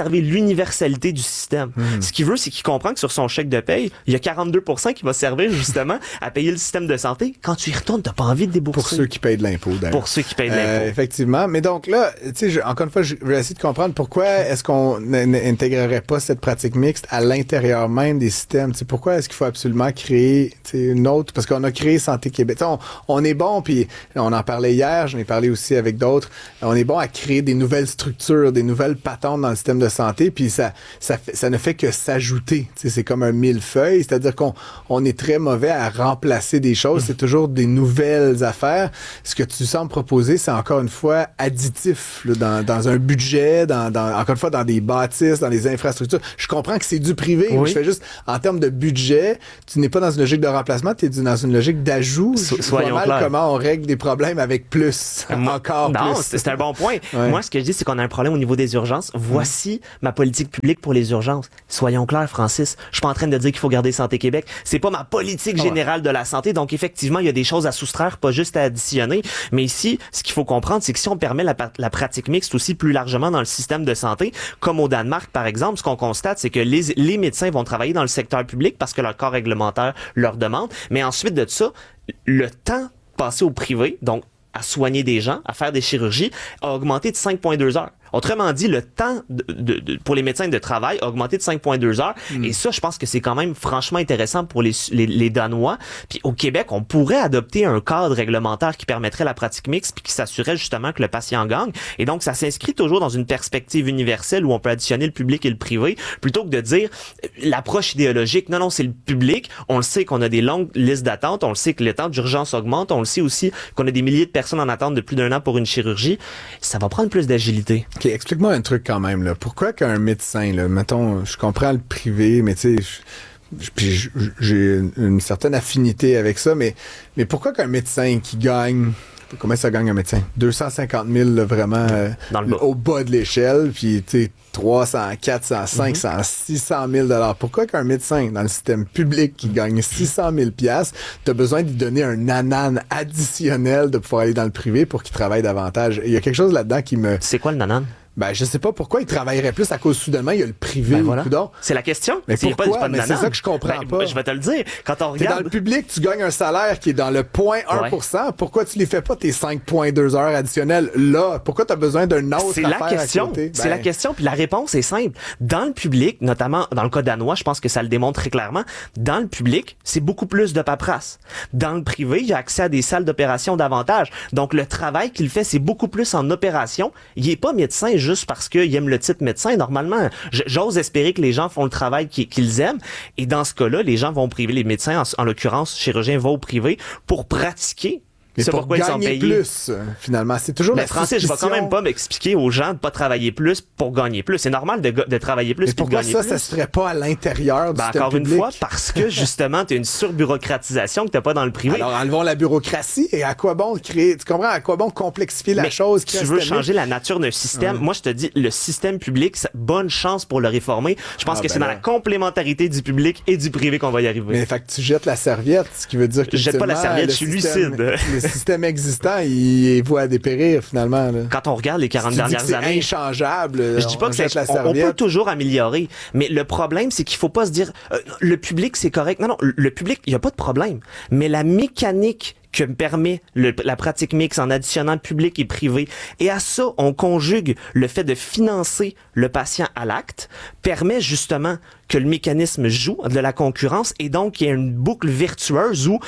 préserver l'universalité du système. Ce qu'il veut, c'est qu'il comprend que sur son chèque de paye, il y a 42% qui va servir justement à payer le système de santé. Quand tu y retournes, t'as pas envie de débourser. Pour ceux qui payent de l'impôt, d'ailleurs. Pour ceux qui payent de l'impôt. Effectivement. Mais donc là, tu sais, encore une fois, je vais essayer de comprendre pourquoi est-ce qu'on n'intégrerait pas cette pratique mixte à l'intérieur même des systèmes. Tu sais, pourquoi est-ce qu'il faut absolument créer une autre... Parce qu'on a créé Santé Québec. On est bon, puis on en parlait hier, j'en ai parlé aussi avec d'autres, on est bon à créer des nouvelles structures, des nouvelles patentes dans le système de santé, puis ça ne fait que s'ajouter. Tu sais, c'est comme un millefeuille, c'est-à-dire qu'on est très mauvais à remplacer des choses, c'est toujours des nouvelles affaires. Ce que tu sembles proposer, c'est encore une fois additif là, dans un budget, encore une fois dans des bâtisses, dans des infrastructures. Je comprends que c'est du privé, mais je fais juste, en termes de budget, tu n'es pas dans une logique de remplacement, tu es dans une logique d'ajout. Soyons mal clairs. Comment on règle des problèmes avec plus, encore non, plus. c'est un bon point. Ouais. Moi, ce que je dis, c'est qu'on a un problème au niveau des urgences. Voici ma politique publique pour les urgences. Soyons clairs, Francis. Je suis pas en train de dire qu'il faut garder Santé Québec. C'est pas ma politique générale de la santé. Donc, effectivement, il y a des choses à soustraire, pas juste à additionner. Mais ici, ce qu'il faut comprendre, c'est que si on permet la pratique mixte aussi plus largement dans le système de santé, comme au Danemark, par exemple, ce qu'on constate, c'est que les médecins vont travailler dans le secteur public parce que leur corps réglementaire leur demande. Mais ensuite de ça, le temps passé au privé, donc à soigner des gens, à faire des chirurgies, a augmenté de 5,2 heures. Autrement dit, le temps pour les médecins de travail a augmenté de 5,2 heures. Et ça, je pense que c'est quand même franchement intéressant pour les Danois. Puis au Québec, on pourrait adopter un cadre réglementaire qui permettrait la pratique mixte puis qui s'assurerait justement que le patient gagne. Et donc, ça s'inscrit toujours dans une perspective universelle où on peut additionner le public et le privé plutôt que de dire l'approche idéologique. Non, c'est le public. On le sait qu'on a des longues listes d'attente. On le sait que le temps d'urgence augmente. On le sait aussi qu'on a des milliers de personnes en attente de plus d'1 an pour une chirurgie. Ça va prendre plus d'agilité. OK, explique-moi un truc quand même. Là. Pourquoi qu'un médecin, là, mettons, je comprends le privé, mais tu sais, j'ai une certaine affinité avec ça, mais pourquoi qu'un médecin qui gagne... Comment ça gagne un médecin? 250 000, là, vraiment au bas de l'échelle, puis tu sais, 300, 400, 500, 600 000 $. Pourquoi qu'un médecin dans le système public qui gagne 600 000 $, t'as besoin de lui donner un nanan additionnel de pouvoir aller dans le privé pour qu'il travaille davantage? Il y a quelque chose là-dedans qui me... C'est quoi le nanan? Ben, je sais pas pourquoi il travaillerait plus à cause soudainement il y a le privé. Ben voilà. Coudonc. C'est la question. Mais pourquoi? Mais c'est ça que je comprends pas. Je vais te le dire. Quand on T'es regarde... dans le public, tu gagnes un salaire qui est dans le 0.1%. Pourquoi tu les fais pas tes 5,2 heures additionnelles là? Pourquoi t'as besoin d'un autre affaire la question. à côté? C'est la question. Puis la réponse est simple. Dans le public, notamment dans le cas danois, je pense que ça le démontre très clairement. Dans le public, c'est beaucoup plus de paperasse. Dans le privé, il y a accès à des salles d'opération davantage. Donc le travail qu'il fait, c'est beaucoup plus en opération. Il est pas médecin juste parce qu'il aime le titre médecin. Normalement, j'ose espérer que les gens font le travail qu'ils aiment. Et dans ce cas-là, les gens vont au privé. Les médecins, en l'occurrence, chirurgiens, vont au privé pour pratiquer. Mais c'est pour pourquoi ils sont payés. Plus, finalement. C'est toujours mais la Francis, je vais quand même pas m'expliquer aux gens de pas travailler plus pour gagner plus. C'est normal de travailler plus pour gagner plus. Pourquoi ça se ferait pas à l'intérieur du système encore public? Une fois, parce que justement, tu as une surbureaucratisation que t'as pas dans le privé. Alors, enlevons la bureaucratie et à quoi bon créer... Tu comprends? À quoi bon complexifier la chose? Tu veux changer la nature d'un système. Moi, je te dis, le système public, bonne chance pour le réformer. Je pense que c'est dans la complémentarité du public et du privé qu'on va y arriver. Mais fait que tu jettes la serviette, ce qui veut dire que... Je jette pas la serviette, je suis lucide. Le système existant, il voit dépérir finalement. Là. Quand on regarde les 40 dernières années, c'est inchangeable. Je dis pas que on peut toujours améliorer, mais le problème c'est qu'il faut pas se dire le public c'est correct. Non, le public, il y a pas de problème, mais la mécanique que permet la pratique mixte en additionnant public et privé. Et à ça, on conjugue le fait de financer le patient à l'acte, permet justement que le mécanisme joue de la concurrence et donc il y a une boucle vertueuse où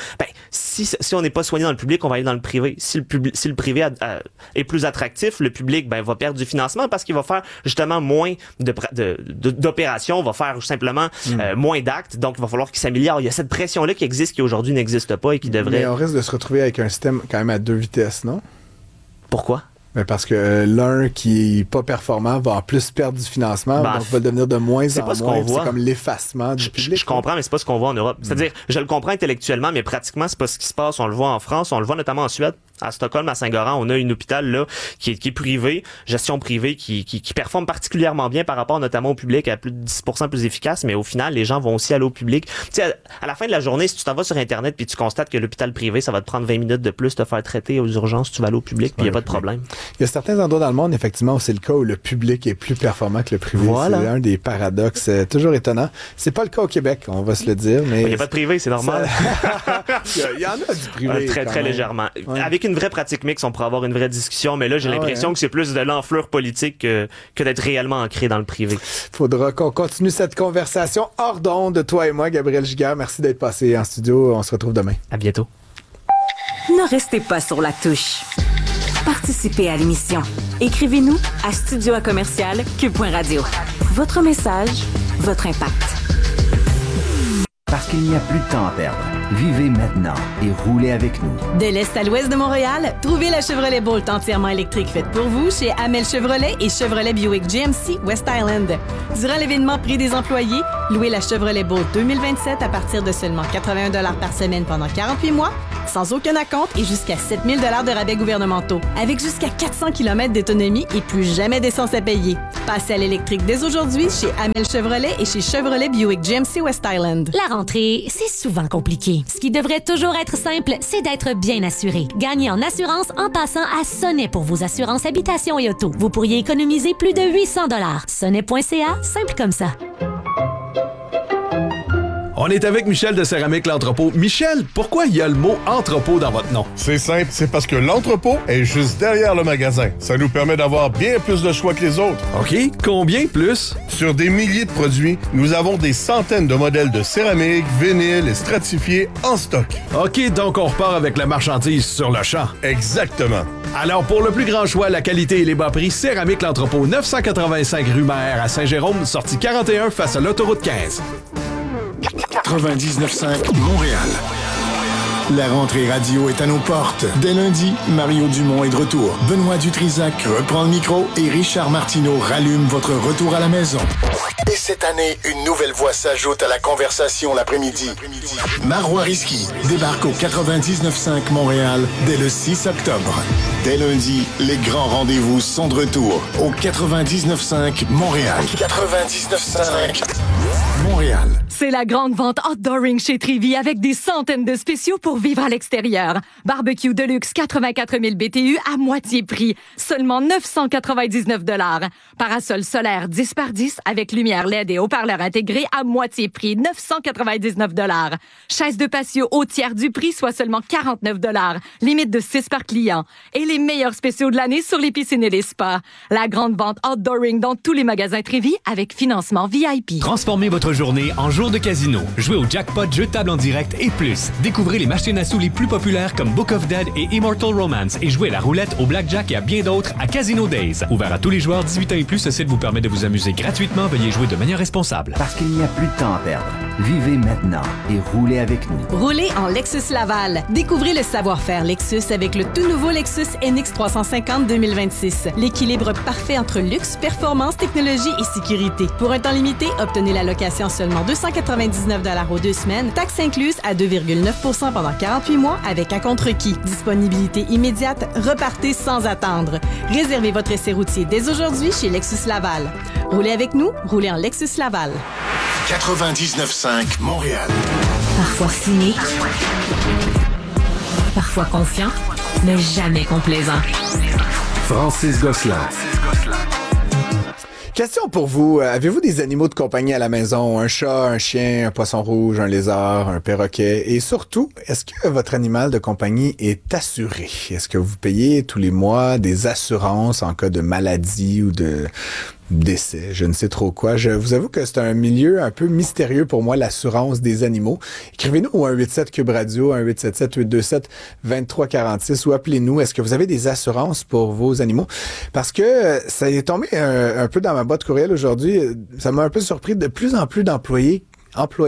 si on n'est pas soigné dans le public, on va aller dans le privé. Si le privé est plus attractif, le public va perdre du financement parce qu'il va faire justement moins d'opérations, va faire simplement moins d'actes, donc il va falloir qu'il s'améliore. Il y a cette pression-là qui existe, qui aujourd'hui n'existe pas et qui devrait... Mais on risque de se retrouver avec un système quand même à 2 vitesses, non? Pourquoi? Mais parce que l'un qui est pas performant va en plus perdre du financement, donc va devenir de moins en moins. C'est comme l'effacement du public. Je comprends, mais c'est pas ce qu'on voit en Europe. C'est-à-dire, je le comprends intellectuellement, mais pratiquement, c'est pas ce qui se passe. On le voit en France, on le voit notamment en Suède. À Stockholm, à Saint-Goran, on a un hôpital là qui est privé, gestion privée, qui performe particulièrement bien par rapport notamment au public, à plus de 10% plus efficace, mais au final, les gens vont aussi aller au public. Tu sais, à la fin de la journée, si tu t'en vas sur Internet puis tu constates que l'hôpital privé, ça va te prendre 20 minutes de plus te faire traiter aux urgences, tu vas aller au public, puis il n'y a pas de problème. Il y a certains endroits dans le monde, effectivement, où c'est le cas où le public est plus performant que le privé. Voilà. C'est un des paradoxes toujours étonnant. C'est pas le cas au Québec, on va se le dire, mais... Il n'y a pas de privé, c'est normal. Il y en a du privé. Très légèrement. Ouais. Avec une vraie pratique mixte, on pourrait avoir une vraie discussion, mais là, j'ai l'impression que c'est plus de l'enflure politique que d'être réellement ancré dans le privé. Faudra qu'on continue cette conversation hors d'onde, toi et moi, Gabriel Giguère. Merci d'être passé en studio. On se retrouve demain. À bientôt. Ne restez pas sur la touche. Participez à l'émission. Écrivez-nous à studio@commercial-cube.radio. Votre message, votre impact. Parce qu'il n'y a plus de temps à perdre. Vivez maintenant et roulez avec nous. De l'est à l'ouest de Montréal, trouvez la Chevrolet Bolt entièrement électrique faite pour vous chez Amel Chevrolet et Chevrolet Buick GMC West Island. Durant l'événement Prix des employés, louez la Chevrolet Bolt 2027 à partir de seulement 81 $ par semaine pendant 48 mois, sans aucun acompte et jusqu'à 7 000 $ de rabais gouvernementaux. Avec jusqu'à 400 km d'autonomie et plus jamais d'essence à payer. Passez à l'électrique dès aujourd'hui chez Amel Chevrolet et chez Chevrolet Buick GMC West Island. La rentrée, c'est souvent compliqué. Ce qui devrait toujours être simple, c'est d'être bien assuré. Gagnez en assurance en passant à Sonnet pour vos assurances habitation et auto. Vous pourriez économiser plus de 800 $. Sonnet.ca, simple comme ça. On est avec Michel de Céramique L'Entrepôt. Michel, pourquoi il y a le mot entrepôt dans votre nom? C'est simple, c'est parce que l'entrepôt est juste derrière le magasin. Ça nous permet d'avoir bien plus de choix que les autres. OK, combien plus? Sur des milliers de produits, nous avons des centaines de modèles de céramique, vinyle et stratifiés en stock. OK, donc on repart avec la marchandise sur le champ. Exactement. Alors, pour le plus grand choix, la qualité et les bas prix, Céramique L'Entrepôt, 985 rue Maher à Saint-Jérôme, sortie 41 face à l'autoroute 15. 99.5 Montréal. La rentrée radio est à nos portes. Dès lundi, Mario Dumont est de retour. Benoît Dutrisac reprend le micro et Richard Martineau rallume votre retour à la maison. Et cette année, une nouvelle voix s'ajoute à la conversation l'après-midi. Marois Risky débarque au 99.5 Montréal dès le 6 octobre. Dès lundi, les grands rendez-vous sont de retour au 99.5 Montréal. 99.5 Montréal. C'est la grande vente Outdooring chez Trévy avec des centaines de spéciaux pour vivre à l'extérieur. Barbecue Deluxe 84 000 BTU à moitié prix, seulement 999 $. Parasol solaire 10 par 10 avec lumière LED et haut-parleur intégré à moitié prix, 999 $. Chaise de patio au tiers du prix, soit seulement 49 $. Limite de 6 par client. Et les meilleurs spéciaux de l'année sur les piscines et les spas. La grande vente Outdooring dans tous les magasins Trévy avec financement VIP. Transformez votre journée en jour de casino. Jouez au jackpot, jeux de table en direct et plus. Découvrez les machines à sous les plus populaires comme Book of Dead et Immortal Romance et jouez à la roulette, au blackjack et à bien d'autres à Casino Days. Ouvert à tous les joueurs 18 ans et plus, ce site vous permet de vous amuser gratuitement. Veuillez jouer de manière responsable. Parce qu'il n'y a plus de temps à perdre. Vivez maintenant et roulez avec nous. Roulez en Lexus Laval. Découvrez le savoir-faire Lexus avec le tout nouveau Lexus NX 350 2026. L'équilibre parfait entre luxe, performance, technologie et sécurité. Pour un temps limité, obtenez la location seulement 299 $ aux 2 semaines, taxes incluses à 2,9 % pendant 48 mois avec acompte requis. Disponibilité immédiate, repartez sans attendre. Réservez votre essai routier dès aujourd'hui chez Lexus Laval. Roulez avec nous, roulez en Lexus Laval. 99.5 Montréal. Parfois cynique, parfois confiant, mais jamais complaisant. Francis Gosselin. Question pour vous. Avez-vous des animaux de compagnie à la maison? Un chat, un chien, un poisson rouge, un lézard, un perroquet? Et surtout, est-ce que votre animal de compagnie est assuré? Est-ce que vous payez tous les mois des assurances en cas de maladie ou de décès, je ne sais trop quoi. Je vous avoue que c'est un milieu un peu mystérieux pour moi, l'assurance des animaux. Écrivez-nous au 187 Cube Radio, 1-877-827-2346 ou appelez-nous. Est-ce que vous avez des assurances pour vos animaux? Parce que ça est tombé un peu dans ma boîte courriel aujourd'hui. Ça m'a un peu surpris de plus en plus d'employés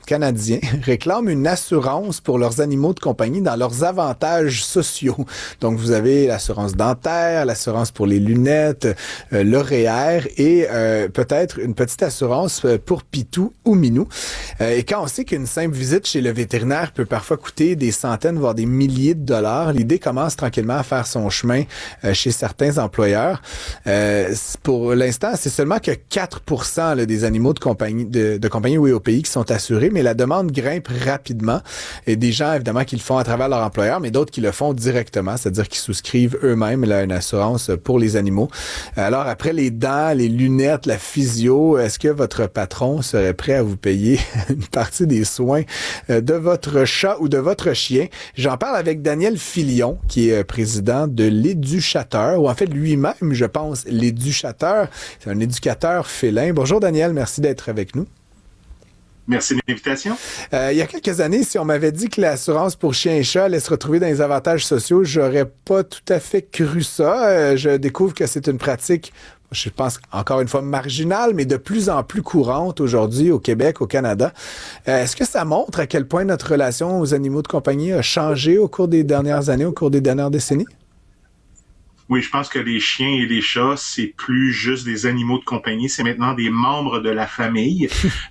canadiens réclament une assurance pour leurs animaux de compagnie dans leurs avantages sociaux. Donc, vous avez l'assurance dentaire, l'assurance pour les lunettes, le REER et peut-être une petite assurance pour Pitou ou Minou. Et quand on sait qu'une simple visite chez le vétérinaire peut parfois coûter des centaines, voire des milliers de dollars, l'idée commence tranquillement à faire son chemin chez certains employeurs. Pour l'instant, c'est seulement que 4% là, des animaux de compagnie de compagnie ou au pays qui sont assurés, mais la demande grimpe rapidement. Et des gens, évidemment, qui le font à travers leur employeur, mais d'autres qui le font directement, c'est-à-dire qu'ils souscrivent eux-mêmes là, une assurance pour les animaux. Alors, après les dents, les lunettes, la physio, est-ce que votre patron serait prêt à vous payer une partie des soins de votre chat ou de votre chien? J'en parle avec Daniel Filion, qui est président de l'Éduchateur, ou en fait lui-même, je pense, l'Éduchateur. C'est un éducateur félin. Bonjour Daniel, merci d'être avec nous. Merci de l'invitation. Il y a quelques années, si on m'avait dit que l'assurance pour chien et chat allait se retrouver dans les avantages sociaux, j'aurais pas tout à fait cru ça. Je découvre que c'est une pratique, je pense, encore une fois marginale, mais de plus en plus courante aujourd'hui au Québec, au Canada. Est-ce que ça montre à quel point notre relation aux animaux de compagnie a changé au cours des dernières années, au cours des dernières décennies? Oui, je pense que les chiens et les chats, c'est plus juste des animaux de compagnie, c'est maintenant des membres de la famille.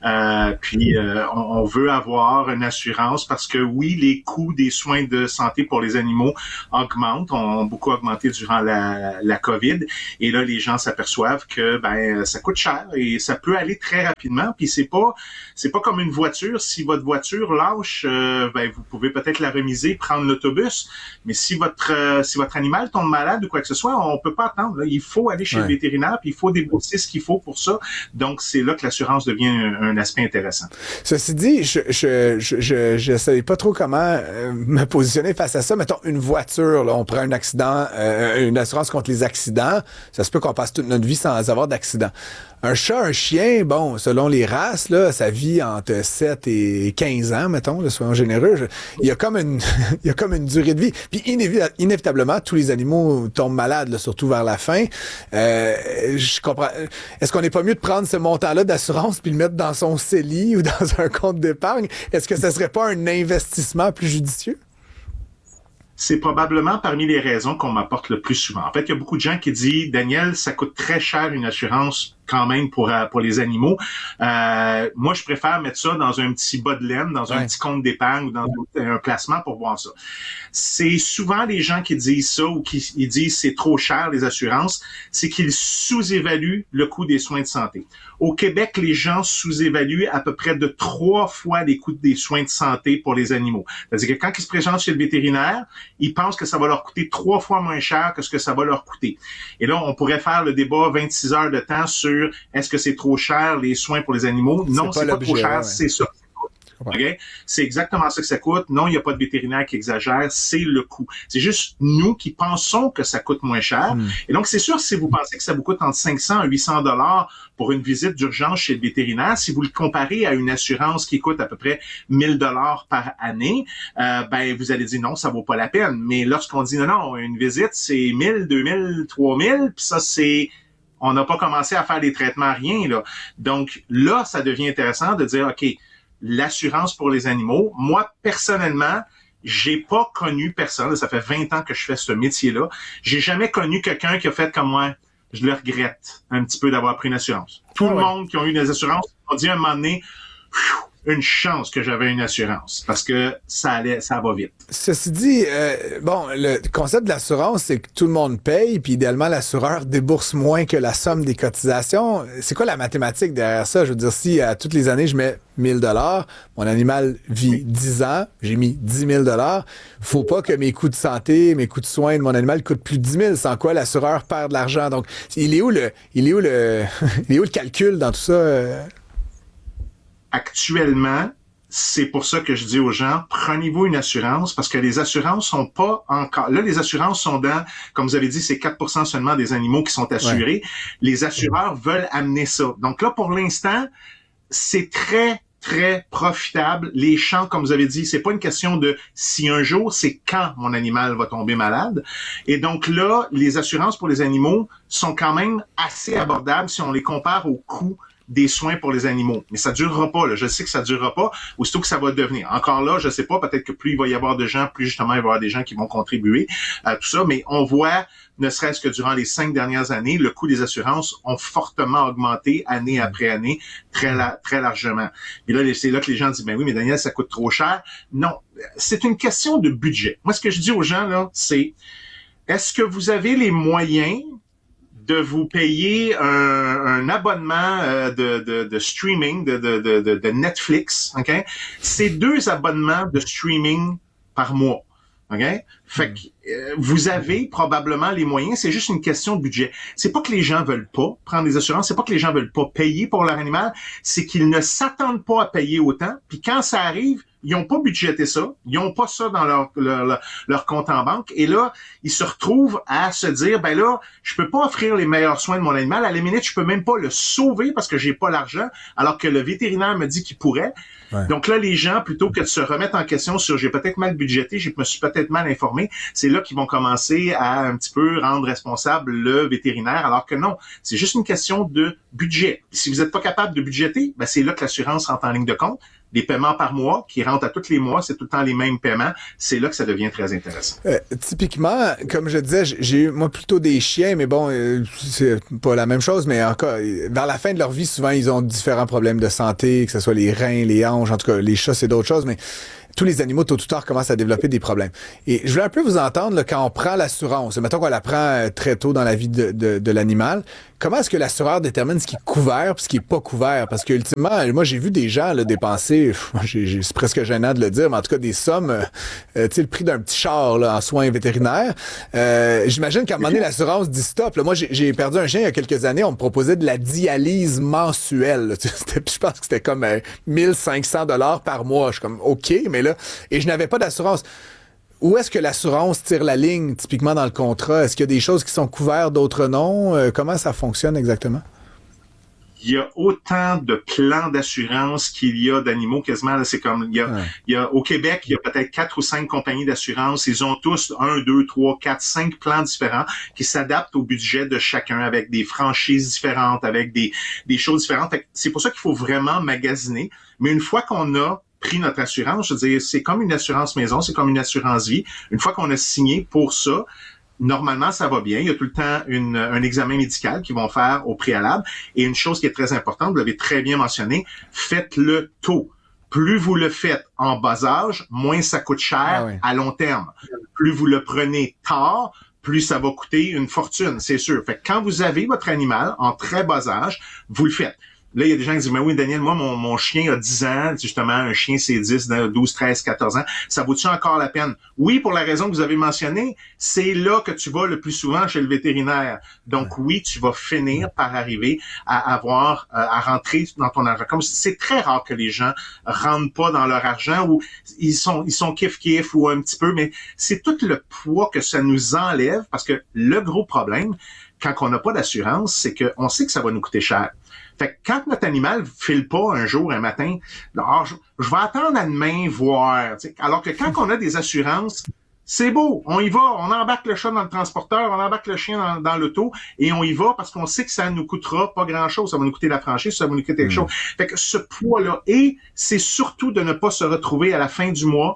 On veut avoir une assurance parce que oui, les coûts des soins de santé pour les animaux augmentent, ont beaucoup augmenté durant la COVID. Et là, les gens s'aperçoivent que ça coûte cher et ça peut aller très rapidement. Puis c'est pas comme une voiture. Si votre voiture lâche, vous pouvez peut-être la remiser, prendre l'autobus. Mais si votre animal tombe malade ou quoi que ce soit, on peut pas attendre. Là. Il faut aller chez le vétérinaire, puis il faut débourser ce qu'il faut pour ça. Donc, c'est là que l'assurance devient un aspect intéressant. Ceci dit, je savais pas trop comment me positionner face à ça. Mettons, une voiture, là, on prend un accident, une assurance contre les accidents. Ça se peut qu'on passe toute notre vie sans avoir d'accident. Un chat, un chien, bon, selon les races, là, ça vit entre 7 et 15 ans, mettons, là, soyons généreux. Il y a comme une durée de vie. Puis inévitablement, tous les animaux tombent malades, là, surtout vers la fin. Je comprends. Est-ce qu'on n'est pas mieux de prendre ce montant-là d'assurance puis le mettre dans son CELI ou dans un compte d'épargne? Est-ce que ça serait pas un investissement plus judicieux? C'est probablement parmi les raisons qu'on m'apporte le plus souvent. En fait, il y a beaucoup de gens qui disent, Daniel, ça coûte très cher une assurance quand même pour les animaux. Moi, je préfère mettre ça dans un petit bas de laine, dans un petit compte d'épargne ou dans un placement pour voir ça. C'est souvent les gens qui disent ça ou qui disent c'est trop cher les assurances, c'est qu'ils sous-évaluent le coût des soins de santé. Au Québec, les gens sous-évaluent à peu près de 3 fois les coûts des soins de santé pour les animaux. C'est-à-dire que quand ils se présentent chez le vétérinaire, ils pensent que ça va leur coûter 3 fois moins cher que ce que ça va leur coûter. Et là, on pourrait faire le débat 26 heures de temps sur est-ce que c'est trop cher les soins pour les animaux? Non, c'est pas trop cher, c'est ça. Okay? C'est exactement ça que ça coûte. Non, il n'y a pas de vétérinaire qui exagère, c'est le coût. C'est juste nous qui pensons que ça coûte moins cher. Et donc, c'est sûr, si vous pensez que ça vous coûte entre 500 à 800 $ pour une visite d'urgence chez le vétérinaire, si vous le comparez à une assurance qui coûte à peu près 1000 $ par année, vous allez dire non, ça vaut pas la peine. Mais lorsqu'on dit non, une visite, c'est 1000, 2000, 3000, puis ça, c'est... On n'a pas commencé à faire des traitements, rien, là. Donc, là, ça devient intéressant de dire, OK, l'assurance pour les animaux. Moi, personnellement, j'ai pas connu personne, ça fait 20 ans que je fais ce métier-là, j'ai jamais connu quelqu'un qui a fait comme moi. Je le regrette un petit peu d'avoir pris une assurance. Tout le monde qui a eu des assurances a dit à un moment donné, une chance que j'avais une assurance parce que ça va vite. Ceci dit, le concept de l'assurance, c'est que tout le monde paye, puis idéalement, l'assureur débourse moins que la somme des cotisations. C'est quoi la mathématique derrière ça? Je veux dire, si à toutes les années, je mets 1000 $, mon animal vit 10 ans, j'ai mis 10 000 $, faut pas que mes coûts de santé, mes coûts de soins de mon animal coûtent plus de 10 000, sans quoi l'assureur perd de l'argent. Donc, il est où le calcul dans tout ça? Actuellement, c'est pour ça que je dis aux gens, prenez-vous une assurance parce que les assurances sont pas encore... Là, les assurances sont dans, comme vous avez dit, c'est 4% seulement des animaux qui sont assurés. Ouais. Les assureurs veulent amener ça. Donc là, pour l'instant, c'est très, très profitable. Les champs, comme vous avez dit, c'est pas une question de si un jour, c'est quand mon animal va tomber malade. Et donc là, les assurances pour les animaux sont quand même assez abordables si on les compare aux coûts des soins pour les animaux. Mais ça durera pas, là. Je sais que ça durera pas. Aussitôt que ça va devenir. Encore là, je sais pas, peut-être que plus il va y avoir de gens, plus justement il va y avoir des gens qui vont contribuer à tout ça. Mais on voit, ne serait-ce que durant les 5 dernières années, le coût des assurances ont fortement augmenté année après année, très largement. Et là, c'est là que les gens disent, ben oui, mais Daniel, ça coûte trop cher. Non, c'est une question de budget. Moi, ce que je dis aux gens, là, c'est, est-ce que vous avez les moyens de vous payer un abonnement de streaming, de Netflix, OK? C'est 2 abonnements de streaming par mois. OK? Fait que vous avez probablement les moyens, c'est juste une question de budget. C'est pas que les gens veulent pas prendre des assurances, c'est pas que les gens veulent pas payer pour leur animal, c'est qu'ils ne s'attendent pas à payer autant, puis quand ça arrive, ils ont pas budgété ça, ils ont pas ça dans leur compte en banque, et là, ils se retrouvent à se dire, ben là, je peux pas offrir les meilleurs soins de mon animal, à la limite, je peux même pas le sauver parce que j'ai pas l'argent, alors que le vétérinaire me dit qu'il pourrait. Ouais. Donc là, les gens, plutôt que de se remettre en question sur j'ai peut-être mal budgété, je me suis peut-être mal informé, c'est là qu'ils vont commencer à un petit peu rendre responsable le vétérinaire, alors que non, c'est juste une question de budget. Si vous n'êtes pas capable de budgéter, ben c'est là que l'assurance rentre en ligne de compte. Des paiements par mois qui rentrent à tous les mois, c'est tout le temps les mêmes paiements. C'est là que ça devient très intéressant. Typiquement, comme je disais, j'ai eu moi plutôt des chiens, mais bon, c'est pas la même chose, mais encore, vers la fin de leur vie, souvent, ils ont différents problèmes de santé, que ce soit les reins, les hanches, en tout cas, les chats, c'est d'autres choses, mais tous les animaux, tôt ou tard, commencent à développer des problèmes. Et je voulais un peu vous entendre, là, quand on prend l'assurance, mettons qu'on la prend très tôt dans la vie de l'animal, comment est-ce que l'assureur détermine ce qui est couvert et ce qui est pas couvert? Parce que ultimement, moi, j'ai vu des gens là, dépenser, c'est presque gênant de le dire, mais en tout cas, des sommes, tu sais, le prix d'un petit char là, en soins vétérinaires. J'imagine qu'à un moment donné, l'assurance dit stop. Là, moi, j'ai perdu un chien il y a quelques années, on me proposait de la dialyse mensuelle. Je pense que c'était comme 1500 $ par mois. Je suis comme, OK, mais là, et je n'avais pas d'assurance. Où est-ce que l'assurance tire la ligne, typiquement dans le contrat? Est-ce qu'il y a des choses qui sont couvertes, d'autres non? Comment ça fonctionne exactement? Il y a autant de plans d'assurance qu'il y a d'animaux quasiment. Là, c'est comme il y a au Québec, il y a peut-être 4 ou 5 compagnies d'assurance. Ils ont tous 1, 2, 3, 4, 5 plans différents qui s'adaptent au budget de chacun avec des franchises différentes, avec des choses différentes. Fait que c'est pour ça qu'il faut vraiment magasiner. Mais une fois qu'on a pris notre assurance, je veux dire, c'est comme une assurance maison, c'est comme une assurance vie. Une fois qu'on a signé pour ça, normalement, ça va bien. Il y a tout le temps un examen médical qu'ils vont faire au préalable. Et une chose qui est très importante, vous l'avez très bien mentionné, faites-le tôt. Plus vous le faites en bas âge, moins ça coûte cher à long terme. Plus vous le prenez tard, plus ça va coûter une fortune, c'est sûr. Fait que quand vous avez votre animal en très bas âge, vous le faites. Là, il y a des gens qui disent, mais oui, Daniel, moi, mon chien a 10 ans, justement, un chien, c'est 10, 12, 13, 14 ans. Ça vaut-tu encore la peine? Oui, pour la raison que vous avez mentionnée, c'est là que tu vas le plus souvent chez le vétérinaire. Donc, oui, tu vas finir par arriver à avoir, à rentrer dans ton argent. Comme c'est très rare que les gens rentrent pas dans leur argent ou ils sont kiff-kiff ou un petit peu, mais c'est tout le poids que ça nous enlève parce que le gros problème, quand on n'a pas d'assurance, c'est qu'on sait que ça va nous coûter cher. Fait que quand notre animal file pas un jour, un matin, alors je vais attendre à demain voir. T'sais. Alors que quand on a des assurances, c'est beau, on y va, on embarque le chat dans le transporteur, on embarque le chien dans l'auto et on y va parce qu'on sait que ça nous coûtera pas grand-chose. Ça va nous coûter la franchise, ça va nous coûter quelque chose. Fait que ce poids-là, et c'est surtout de ne pas se retrouver à la fin du mois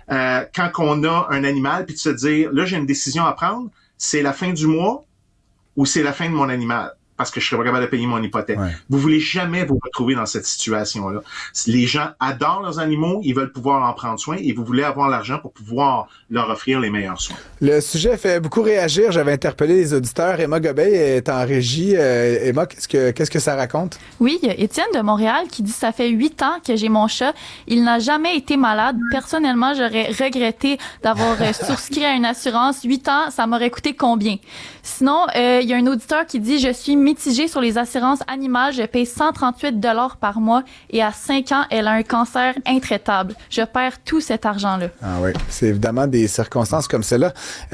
quand on a un animal puis de se dire, là, j'ai une décision à prendre, c'est la fin du mois ou c'est la fin de mon animal? Parce que je serais pas capable de payer mon hypothèque. Ouais. Vous voulez jamais vous retrouver dans cette situation-là. Les gens adorent leurs animaux, ils veulent pouvoir en prendre soin et vous voulez avoir l'argent pour pouvoir leur offrir les meilleurs soins. Le sujet fait beaucoup réagir. J'avais interpellé les auditeurs. Emma Gobey est en régie. Emma, qu'est-ce que ça raconte? Oui, il y a Étienne de Montréal qui dit « Ça fait 8 ans que j'ai mon chat. Il n'a jamais été malade. Personnellement, j'aurais regretté d'avoir souscrit à une assurance. 8 ans, ça m'aurait coûté combien? » Sinon, il y a un auditeur qui dit « Je suis mitigée sur les assurances animales. Je paye 138 $ par mois et à 5 ans, elle a un cancer intraitable. Je perds tout cet argent-là. » Ah oui, c'est évidemment des circonstances comme celle-là.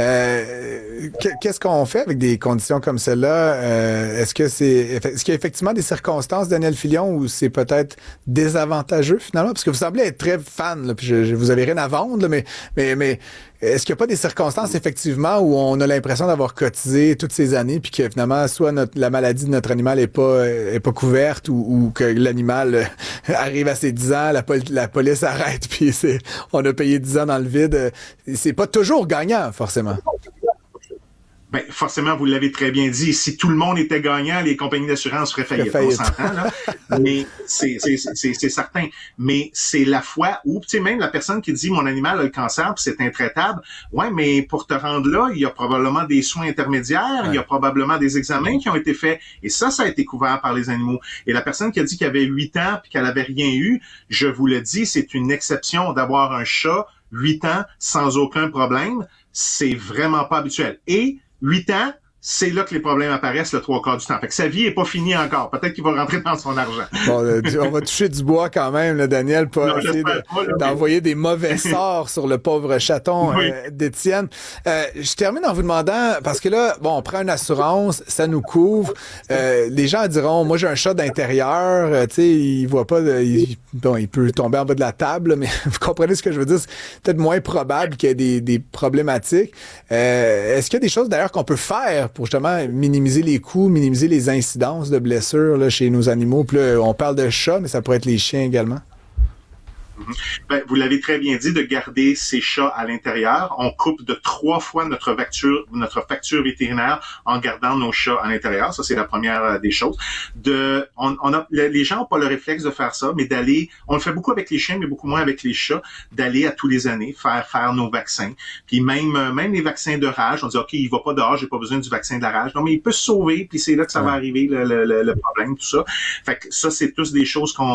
Qu'est-ce qu'on fait avec des conditions comme celle-là? Est-ce qu'il y a effectivement des circonstances, Daniel Filion, où c'est peut-être désavantageux finalement? Parce que vous semblez être très fan, là, puis vous avez rien à vendre, là, mais est-ce qu'il n'y a pas des circonstances, effectivement, où on a l'impression d'avoir cotisé toutes ces années, puis que finalement, soit la maladie de notre animal est pas couverte, ou que l'animal arrive à ses 10 ans, la police arrête, puis on a payé 10 ans dans le vide. C'est pas toujours gagnant, forcément. Ben, forcément, vous l'avez très bien dit. Si tout le monde était gagnant, les compagnies d'assurance feraient faillite. On s'entend, là. Mais c'est certain. Mais c'est la fois où, tu sais, même la personne qui dit mon animal a le cancer puis c'est intraitable. Ouais, mais pour te rendre là, il y a probablement des soins intermédiaires, il y a probablement des examens qui ont été faits. Et ça a été couvert par les animaux. Et la personne qui a dit qu'elle avait 8 ans puis qu'elle avait rien eu, je vous le dis, c'est une exception d'avoir un chat 8 ans sans aucun problème. C'est vraiment pas habituel. Et 8 ans, c'est là que les problèmes apparaissent le 3/4 du temps. Fait que sa vie est pas finie encore. Peut-être qu'il va rentrer dans son argent. Bon, on va toucher du bois quand même, là, Daniel, pas essayer d'envoyer des mauvais sorts sur le pauvre chaton d'Étienne. Je termine en vous demandant, parce que là, bon, on prend une assurance, ça nous couvre. Les gens diront, moi j'ai un chat d'intérieur, tu sais, il voit pas, il peut tomber en bas de la table, mais vous comprenez ce que je veux dire, c'est peut-être moins probable qu'il y ait des problématiques. Est-ce qu'il y a des choses d'ailleurs qu'on peut faire pour justement minimiser les coûts, minimiser les incidences de blessures là, chez nos animaux? Puis là, on parle de chats, mais ça pourrait être les chiens également. Ben, vous l'avez très bien dit, de garder ces chats à l'intérieur. On coupe de 3 fois notre facture vétérinaire en gardant nos chats à l'intérieur. Ça, c'est la première des choses. Les gens n'ont pas le réflexe de faire ça, mais on le fait beaucoup avec les chiens, mais beaucoup moins avec les chats, d'aller à tous les années faire nos vaccins. Puis même les vaccins de rage, on dit, OK, il va pas dehors, j'ai pas besoin du vaccin de la rage. Non, mais il peut se sauver, puis c'est là que ça va arriver, le problème, tout ça. Fait que ça, c'est tous des choses qu'on